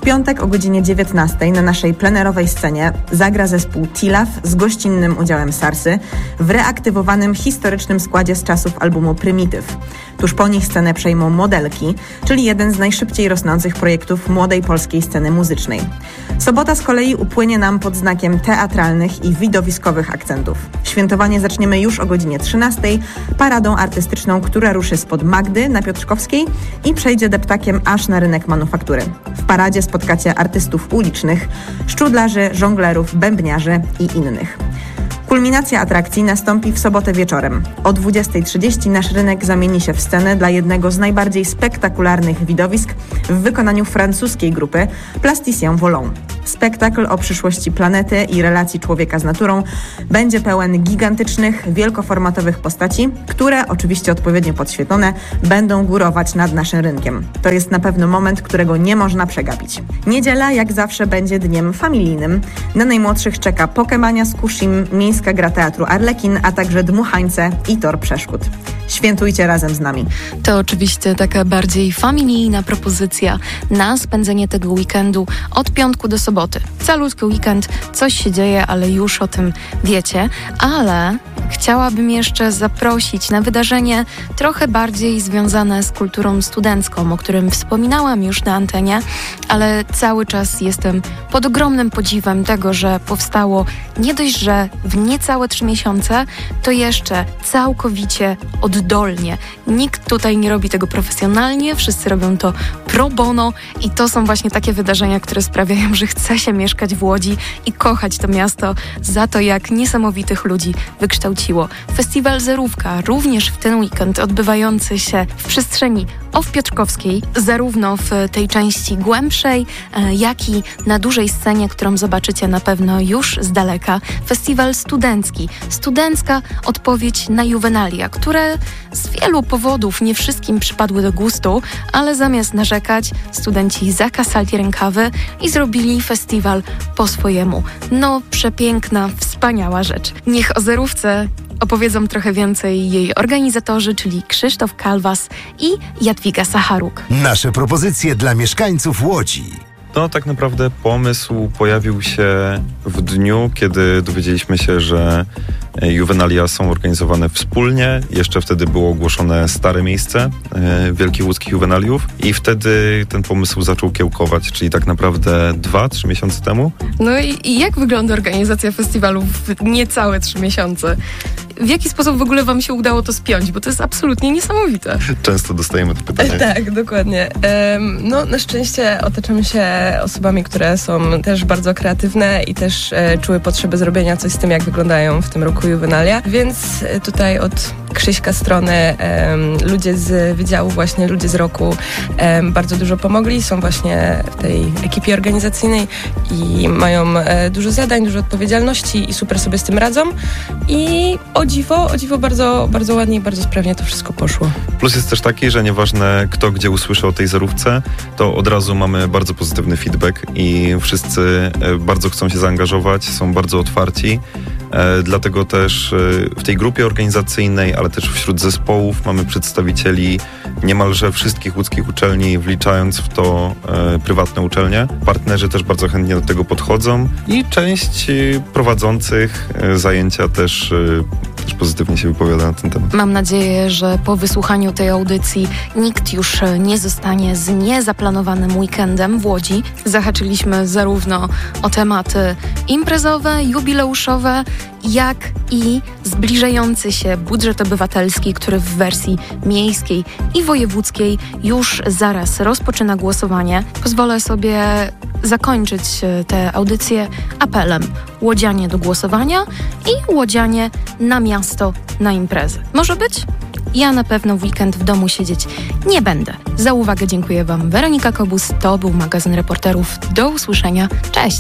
piątek o godzinie 19 na naszej plenerowej scenie zagra zespół Tilaf z gościnnym udziałem Sarsy w reaktywowanym historycznym składzie z czasów albumu Prymityw. Tuż po nich scenę przejmą Modelki, czyli jeden z najszybciej rosnących projektów młodej polskiej sceny muzycznej. Sobota z kolei upłynie nam pod znakiem teatralnych i widowiskowych akcentów. Świętowanie zaczniemy już o godzinie 13 paradą artystyczną, która ruszy spod Magdy na Piotrkowskiej i przejdzie deptakiem aż na rynek Manufaktury. W paradzie spotkacie artystów ulicznych, szczudlarzy, żonglerów, bębniarzy i innych. Kulminacja atrakcji nastąpi w sobotę wieczorem. O 20:30 nasz rynek zamieni się w scenę dla jednego z najbardziej spektakularnych widowisk w wykonaniu francuskiej grupy Plasticien Volant. Spektakl o przyszłości planety i relacji człowieka z naturą będzie pełen gigantycznych, wielkoformatowych postaci, które, oczywiście odpowiednio podświetlone, będą górować nad naszym rynkiem. To jest na pewno moment, którego nie można przegapić. Niedziela, jak zawsze, będzie dniem familijnym. Na najmłodszych czeka Pokemania z Kushim, miejska gra teatru Arlekin, a także Dmuchańce i Tor Przeszkód. Świętujcie razem z nami. To oczywiście taka bardziej familijna propozycja na spędzenie tego weekendu od piątku do soboty. Calutki weekend, coś się dzieje, ale już o tym wiecie. Ale chciałabym jeszcze zaprosić na wydarzenie trochę bardziej związane z kulturą studencką, o którym wspominałam już na antenie, ale cały czas jestem pod ogromnym podziwem tego, że powstało nie dość, że w niecałe 3 miesiące, to jeszcze całkowicie oddolnie. Nikt tutaj nie robi tego profesjonalnie, wszyscy robią to pro bono i to są właśnie takie wydarzenia, które sprawiają, że chce się mieszkać w Łodzi i kochać to miasto za to, jak niesamowitych ludzi wykształciło. Festiwal Zerówka, również w ten weekend odbywający się w przestrzeni OFF Piotrkowskiej, zarówno w tej części głębszej, jak i na dużej scenie, którą zobaczycie na pewno już z daleka. Festiwal studencki. Studencka odpowiedź na juwenalia, które z wielu powodów nie wszystkim przypadły do gustu, ale zamiast narzekać, studenci zakasali rękawy i zrobili festiwal po swojemu. No, przepiękna, wspaniała rzecz. Niech o Zerówce opowiedzą trochę więcej jej organizatorzy, czyli Krzysztof Kalwas i Jadwiga Sacharuk. Nasze propozycje dla mieszkańców Łodzi. No, tak naprawdę pomysł pojawił się w dniu, kiedy dowiedzieliśmy się, że juwenalia są organizowane wspólnie. Jeszcze wtedy było ogłoszone stare miejsce Wielkich Łódzkich Juwenaliów i wtedy ten pomysł zaczął kiełkować, czyli tak naprawdę 2-3 miesiące temu. No i jak wygląda organizacja festiwalu w niecałe 3 miesiące? W jaki sposób w ogóle wam się udało to spiąć? Bo to jest absolutnie niesamowite. Często dostajemy to pytanie. Tak, dokładnie. No, na szczęście otaczamy się osobami, które są też bardzo kreatywne i też czuły potrzebę zrobienia coś z tym, jak wyglądają w tym roku juwenalia. Więc tutaj od Krzyśka strony ludzie z wydziału, właśnie ludzie z roku bardzo dużo pomogli. Są właśnie w tej ekipie organizacyjnej i mają dużo zadań, dużo odpowiedzialności i super sobie z tym radzą. I o dziwo bardzo, bardzo ładnie i bardzo sprawnie to wszystko poszło. Plus jest też taki, że nieważne kto gdzie usłyszy o tej zerówce, to od razu mamy bardzo pozytywny feedback i wszyscy bardzo chcą się zaangażować, są bardzo otwarci. Dlatego też w tej grupie organizacyjnej, ale też wśród zespołów mamy przedstawicieli niemalże wszystkich łódzkich uczelni, wliczając w to prywatne uczelnie. Partnerzy też bardzo chętnie do tego podchodzą i część prowadzących zajęcia też pozytywnie się wypowiada na ten temat. Mam nadzieję, że po wysłuchaniu tej audycji nikt już nie zostanie z niezaplanowanym weekendem w Łodzi. Zahaczyliśmy zarówno o tematy imprezowe, jubileuszowe, jak i zbliżający się budżet obywatelski, który w wersji miejskiej i wojewódzkiej już zaraz rozpoczyna głosowanie. Pozwolę sobie zakończyć tę audycję apelem. Łodzianie do głosowania i łodzianie na miasto, na imprezy. Może być? Ja na pewno w weekend w domu siedzieć nie będę. Za uwagę dziękuję wam. Weronika Kobus, to był magazyn reporterów. Do usłyszenia. Cześć!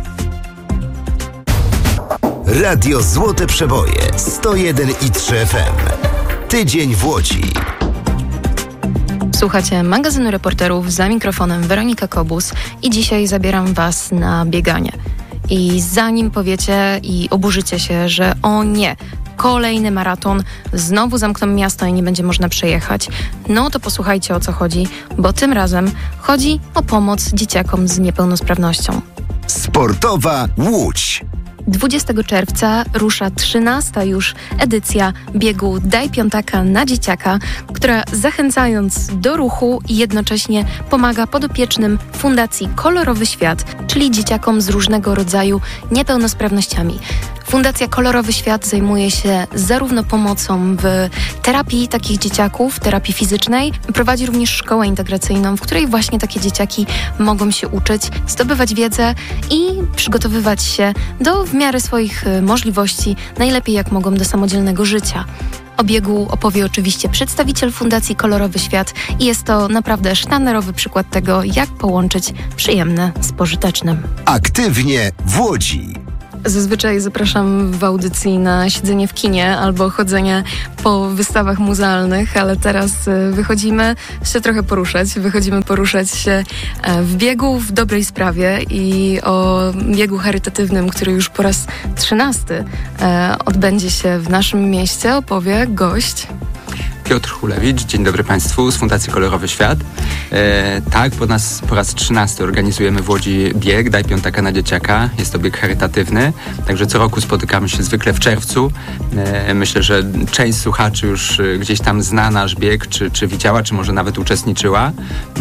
Radio Złote Przeboje 101,3 FM. Tydzień w Łodzi. Słuchacie magazynu reporterów, za mikrofonem Weronika Kobus i dzisiaj zabieram was na bieganie. I zanim powiecie i oburzycie się, że o nie, kolejny maraton, znowu zamkną miasto i nie będzie można przejechać. No to posłuchajcie, o co chodzi, bo tym razem chodzi o pomoc dzieciakom z niepełnosprawnością. Sportowa Łódź. 20 czerwca rusza 13. już edycja biegu Daj Piątaka na Dzieciaka, która zachęcając do ruchu i jednocześnie pomaga podopiecznym Fundacji Kolorowy Świat, czyli dzieciakom z różnego rodzaju niepełnosprawnościami. Fundacja Kolorowy Świat zajmuje się zarówno pomocą w terapii takich dzieciaków, terapii fizycznej, prowadzi również szkołę integracyjną, w której właśnie takie dzieciaki mogą się uczyć, zdobywać wiedzę i przygotowywać się do w miarę swoich możliwości, najlepiej jak mogą do samodzielnego życia. O biegu opowie oczywiście przedstawiciel Fundacji Kolorowy Świat i jest to naprawdę sztandarowy przykład tego, jak połączyć przyjemne z pożytecznym. Aktywnie w Łodzi. Zazwyczaj zapraszam w audycji na siedzenie w kinie albo chodzenie po wystawach muzealnych, ale teraz wychodzimy się trochę poruszać się w biegu w dobrej sprawie i o biegu charytatywnym, który już po raz 13 odbędzie się w naszym mieście, opowie gość Piotr Hulewicz. Dzień dobry Państwu z Fundacji Kolorowy Świat. Tak, po raz 13 organizujemy w Łodzi bieg Daj Piątaka na Dzieciaka. Jest to bieg charytatywny, także co roku spotykamy się zwykle w czerwcu. Myślę, że część słuchaczy już gdzieś tam zna nasz bieg, czy widziała, czy może nawet uczestniczyła,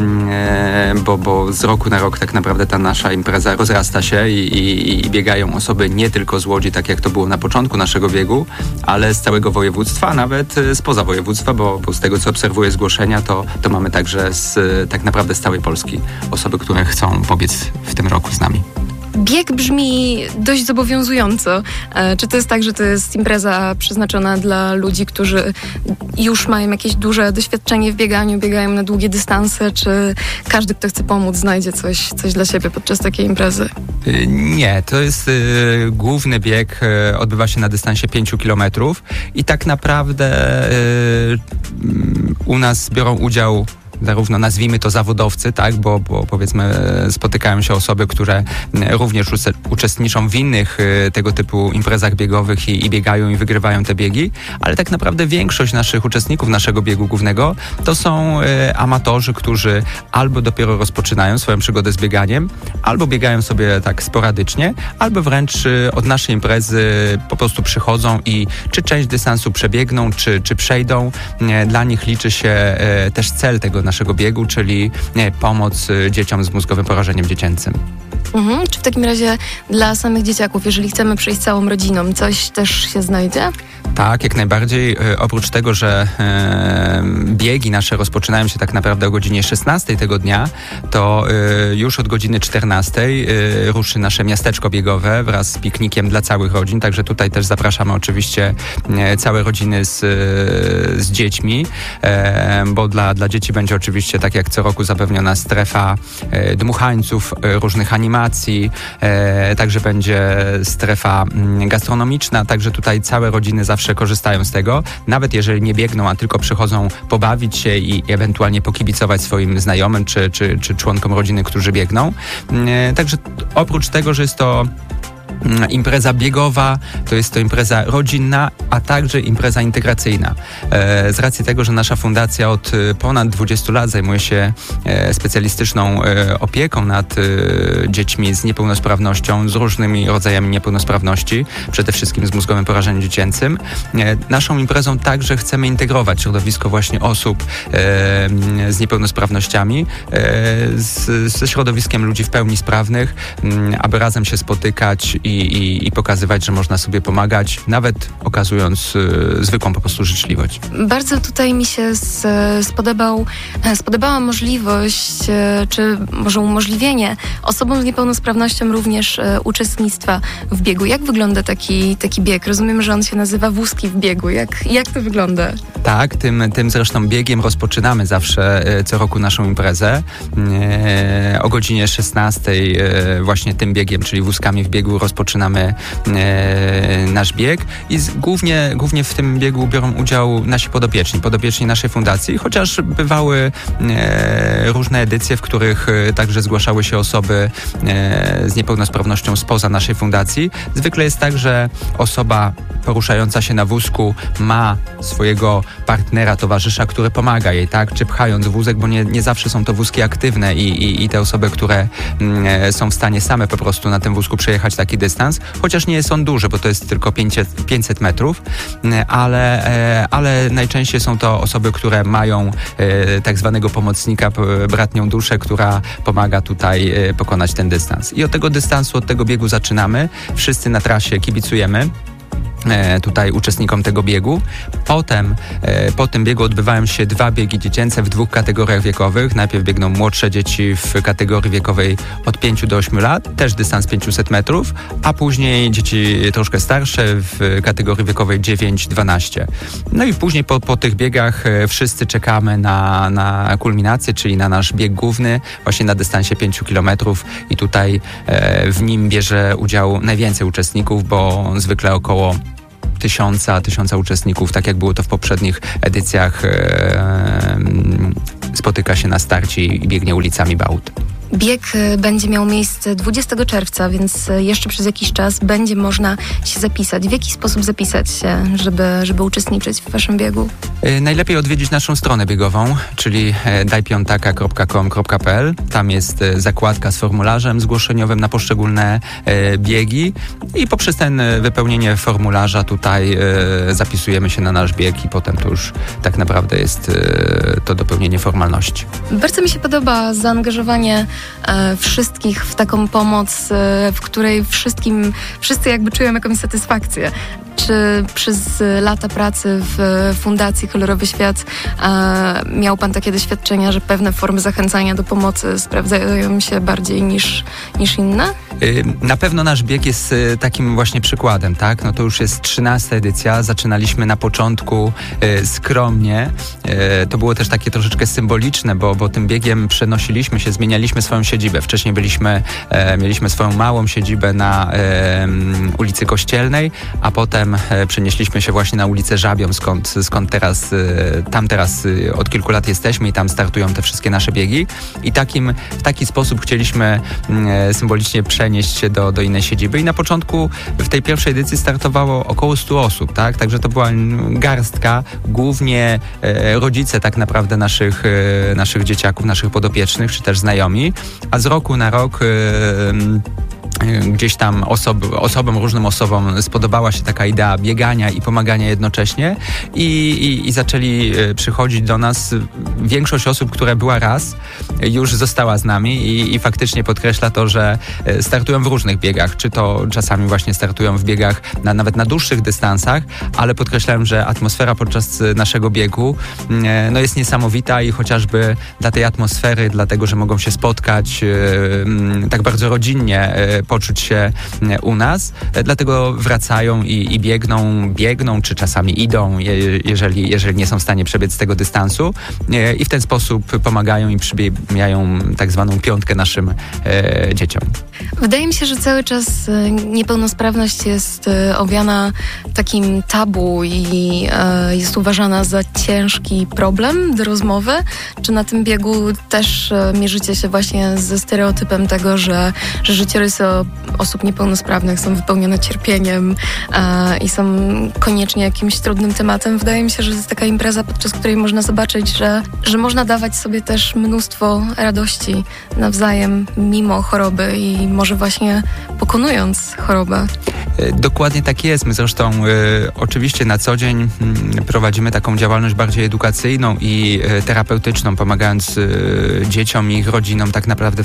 bo z roku na rok tak naprawdę ta nasza impreza rozrasta się i biegają osoby nie tylko z Łodzi, tak jak to było na początku naszego biegu, ale z całego województwa, nawet spoza województwa, bo z tego, co obserwuję zgłoszenia, to mamy także tak naprawdę z całej Polski osoby, które chcą pobiec w tym roku z nami. Bieg brzmi dość zobowiązująco. Czy to jest tak, że to jest impreza przeznaczona dla ludzi, którzy już mają jakieś duże doświadczenie w bieganiu, biegają na długie dystanse, czy każdy, kto chce pomóc, znajdzie coś dla siebie podczas takiej imprezy? Nie, to jest główny bieg, odbywa się na dystansie 5 kilometrów i tak naprawdę u nas biorą udział zarówno, nazwijmy to, zawodowcy, tak, bo powiedzmy spotykają się osoby, które również uczestniczą w innych tego typu imprezach biegowych i biegają i wygrywają te biegi, ale tak naprawdę większość naszych uczestników naszego biegu głównego to są amatorzy, którzy albo dopiero rozpoczynają swoją przygodę z bieganiem, albo biegają sobie tak sporadycznie, albo wręcz od naszej imprezy po prostu przychodzą i czy część dystansu przebiegną, czy przejdą. Dla nich liczy się też cel tego naszego biegu, czyli pomoc dzieciom z mózgowym porażeniem dziecięcym. Czy w takim razie dla samych dzieciaków, jeżeli chcemy przejść całą rodziną, coś też się znajdzie? Tak, jak najbardziej. Oprócz tego, że biegi nasze rozpoczynają się tak naprawdę o godzinie 16 tego dnia, to już od godziny 14 ruszy nasze miasteczko biegowe wraz z piknikiem dla całych rodzin, także tutaj też zapraszamy oczywiście całe rodziny z dziećmi, bo dla dzieci będzie oczywiście, tak jak co roku, zapewniona strefa dmuchańców, różnych animacji, także będzie strefa gastronomiczna, także tutaj całe rodziny zawsze korzystają z tego, nawet jeżeli nie biegną, a tylko przychodzą pobawić się i ewentualnie pokibicować swoim znajomym czy członkom rodziny, którzy biegną. Także oprócz tego, że jest to impreza biegowa, to jest to impreza rodzinna, a także impreza integracyjna. Z racji tego, że nasza fundacja od ponad 20 lat zajmuje się specjalistyczną opieką nad dziećmi z niepełnosprawnością, z różnymi rodzajami niepełnosprawności, przede wszystkim z mózgowym porażeniem dziecięcym. Naszą imprezą także chcemy integrować środowisko właśnie osób z niepełnosprawnościami ze środowiskiem ludzi w pełni sprawnych, aby razem się spotykać i pokazywać, że można sobie pomagać, nawet okazując zwykłą po prostu życzliwość. Bardzo tutaj mi się spodobała możliwość, czy może umożliwienie osobom z niepełnosprawnością również uczestnictwa w biegu. Jak wygląda taki bieg? Rozumiem, że on się nazywa Wózki w biegu. Jak to wygląda? Tak, tym zresztą biegiem rozpoczynamy zawsze co roku naszą imprezę. O godzinie 16 właśnie tym biegiem, czyli Wózkami w biegu, rozpoczynamy nasz bieg i głównie w tym biegu biorą udział nasi podopieczni naszej fundacji, chociaż bywały różne edycje, w których także zgłaszały się osoby z niepełnosprawnością spoza naszej fundacji. Zwykle jest tak, że osoba poruszająca się na wózku ma swojego partnera, towarzysza, który pomaga jej, tak? Czy pchając wózek, bo nie zawsze są to wózki aktywne i te osoby, które są w stanie same po prostu na tym wózku przejechać taki dystans, chociaż nie jest on duży, bo to jest tylko 500 metrów, ale najczęściej są to osoby, które mają tak zwanego pomocnika, bratnią duszę, która pomaga tutaj pokonać ten dystans. I od tego dystansu, od tego biegu zaczynamy. Wszyscy na trasie kibicujemy tutaj uczestnikom tego biegu. Potem po tym biegu odbywają się 2 biegi dziecięce w 2 kategoriach wiekowych. Najpierw biegną młodsze dzieci w kategorii wiekowej od 5 do 8 lat, też dystans 500 metrów, a później dzieci troszkę starsze w kategorii wiekowej 9-12. No i później po tych biegach wszyscy czekamy na kulminację, czyli na nasz bieg główny, właśnie na dystansie 5 km i tutaj w nim bierze udział najwięcej uczestników, bo zwykle około 1000 uczestników, tak jak było to w poprzednich edycjach, spotyka się na starcie i biegnie ulicami Bałut. Bieg będzie miał miejsce 20 czerwca, więc jeszcze przez jakiś czas będzie można się zapisać. W jaki sposób zapisać się, żeby uczestniczyć w waszym biegu? Najlepiej odwiedzić naszą stronę biegową, czyli dajpiątaka.com.pl. Tam jest zakładka z formularzem zgłoszeniowym na poszczególne biegi i poprzez wypełnienie formularza tutaj zapisujemy się na nasz bieg i potem to już tak naprawdę jest to dopełnienie formalności. Bardzo mi się podoba zaangażowanie wszystkich w taką pomoc, w której wszyscy jakby czują jakąś satysfakcję. Czy przez lata pracy w Fundacji Kolorowy Świat miał pan takie doświadczenia, że pewne formy zachęcania do pomocy sprawdzają się bardziej niż inne? Na pewno nasz bieg jest takim właśnie przykładem, tak? No to już jest 13. edycja. Zaczynaliśmy na początku skromnie. To było też takie troszeczkę symboliczne, bo tym biegiem przenosiliśmy się, zmienialiśmy swoją siedzibę. Wcześniej mieliśmy swoją małą siedzibę na ulicy Kościelnej, a potem przenieśliśmy się właśnie na ulicę Żabią, skąd teraz od kilku lat jesteśmy i tam startują te wszystkie nasze biegi. I w taki sposób chcieliśmy symbolicznie przenieść się do innej siedziby. I na początku w tej pierwszej edycji startowało około 100 osób, tak? Także to była garstka, głównie rodzice tak naprawdę naszych dzieciaków, naszych podopiecznych, czy też znajomi. A z roku na rok gdzieś tam różnym osobom spodobała się taka idea biegania i pomagania jednocześnie i zaczęli przychodzić do nas. Większość osób, która była raz, już została z nami i faktycznie podkreśla to, że startują w różnych biegach, czy to czasami właśnie startują w biegach nawet na dłuższych dystansach, ale podkreślałem, że atmosfera podczas naszego biegu jest niesamowita i chociażby dla tej atmosfery, dlatego, że mogą się spotkać tak bardzo rodzinnie, poczuć się u nas, dlatego wracają i biegną, czy czasami idą, jeżeli nie są w stanie przebiec tego dystansu i w ten sposób pomagają i przybijają tak zwaną piątkę naszym dzieciom. Wydaje mi się, że cały czas niepełnosprawność jest owiana takim tabu i jest uważana za ciężki problem do rozmowy. Czy na tym biegu też mierzycie się właśnie ze stereotypem tego, że życiorysy osób niepełnosprawnych są wypełnione cierpieniem i są koniecznie jakimś trudnym tematem? Wydaje mi się, że to jest taka impreza, podczas której można zobaczyć, że można dawać sobie też mnóstwo radości nawzajem mimo choroby i może właśnie pokonując chorobę. Dokładnie tak jest. My zresztą oczywiście na co dzień prowadzimy taką działalność bardziej edukacyjną i terapeutyczną, pomagając dzieciom i ich rodzinom tak naprawdę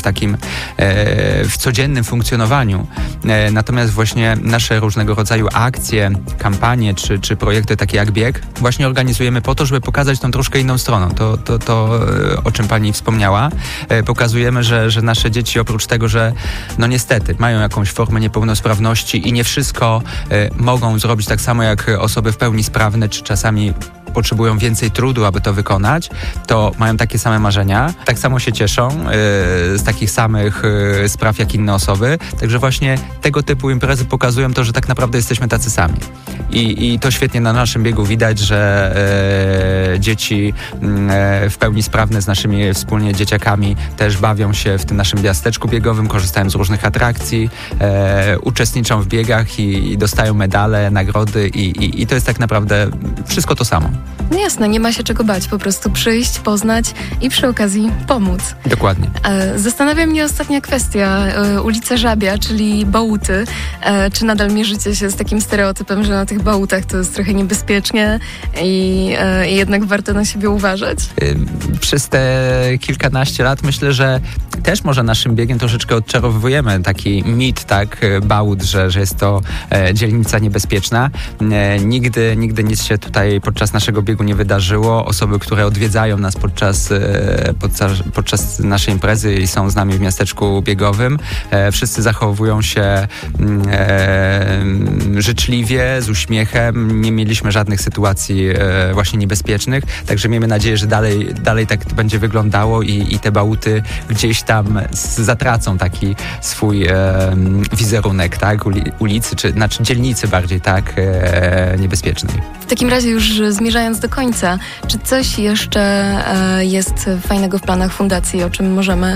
w codziennym funkcjonowaniu. Natomiast właśnie nasze różnego rodzaju akcje, kampanie czy projekty takie jak bieg właśnie organizujemy po to, żeby pokazać tą troszkę inną stroną. To o czym pani wspomniała. Pokazujemy, że nasze dzieci oprócz tego, że niestety mają jakąś formę niepełnosprawności i nie wszystko mogą zrobić tak samo jak osoby w pełni sprawne, czy czasami potrzebują więcej trudu, aby to wykonać, to mają takie same marzenia, tak samo się cieszą z takich samych spraw jak inne osoby. Także właśnie tego typu imprezy pokazują to, że tak naprawdę jesteśmy tacy sami. I to świetnie na naszym biegu widać, że dzieci w pełni sprawne z naszymi wspólnie dzieciakami też bawią się w tym naszym miasteczku biegowym, korzystają z różnych atrakcji, uczestniczą w biegach i dostają medale, nagrody i to jest tak naprawdę wszystko to samo. No jasne, nie ma się czego bać, po prostu przyjść, poznać i przy okazji pomóc. Dokładnie. Zastanawia mnie ostatnia kwestia. Ulica Żabia, czyli bałuty. Czy nadal mierzycie się z takim stereotypem, że na tych bałutach to jest trochę niebezpiecznie i jednak warto na siebie uważać? Przez te kilkanaście lat myślę, że też może naszym biegiem troszeczkę odczarowujemy taki mit, tak, bałut, że jest to dzielnica niebezpieczna. Nigdy nic się tutaj podczas naszego biegu nie wydarzyło. Osoby, które odwiedzają nas podczas naszej imprezy i są z nami w miasteczku biegowym, wszyscy zachowują się życzliwie, z uśmiechem. Nie mieliśmy żadnych sytuacji właśnie niebezpiecznych, także miejmy nadzieję, że dalej tak to będzie wyglądało i te bałuty gdzieś tam zatracą taki swój wizerunek, tak, ulicy, znaczy dzielnicy bardziej, tak, niebezpiecznej. W takim razie już zmierzając do końca, czy coś jeszcze jest fajnego w planach fundacji, o czym możemy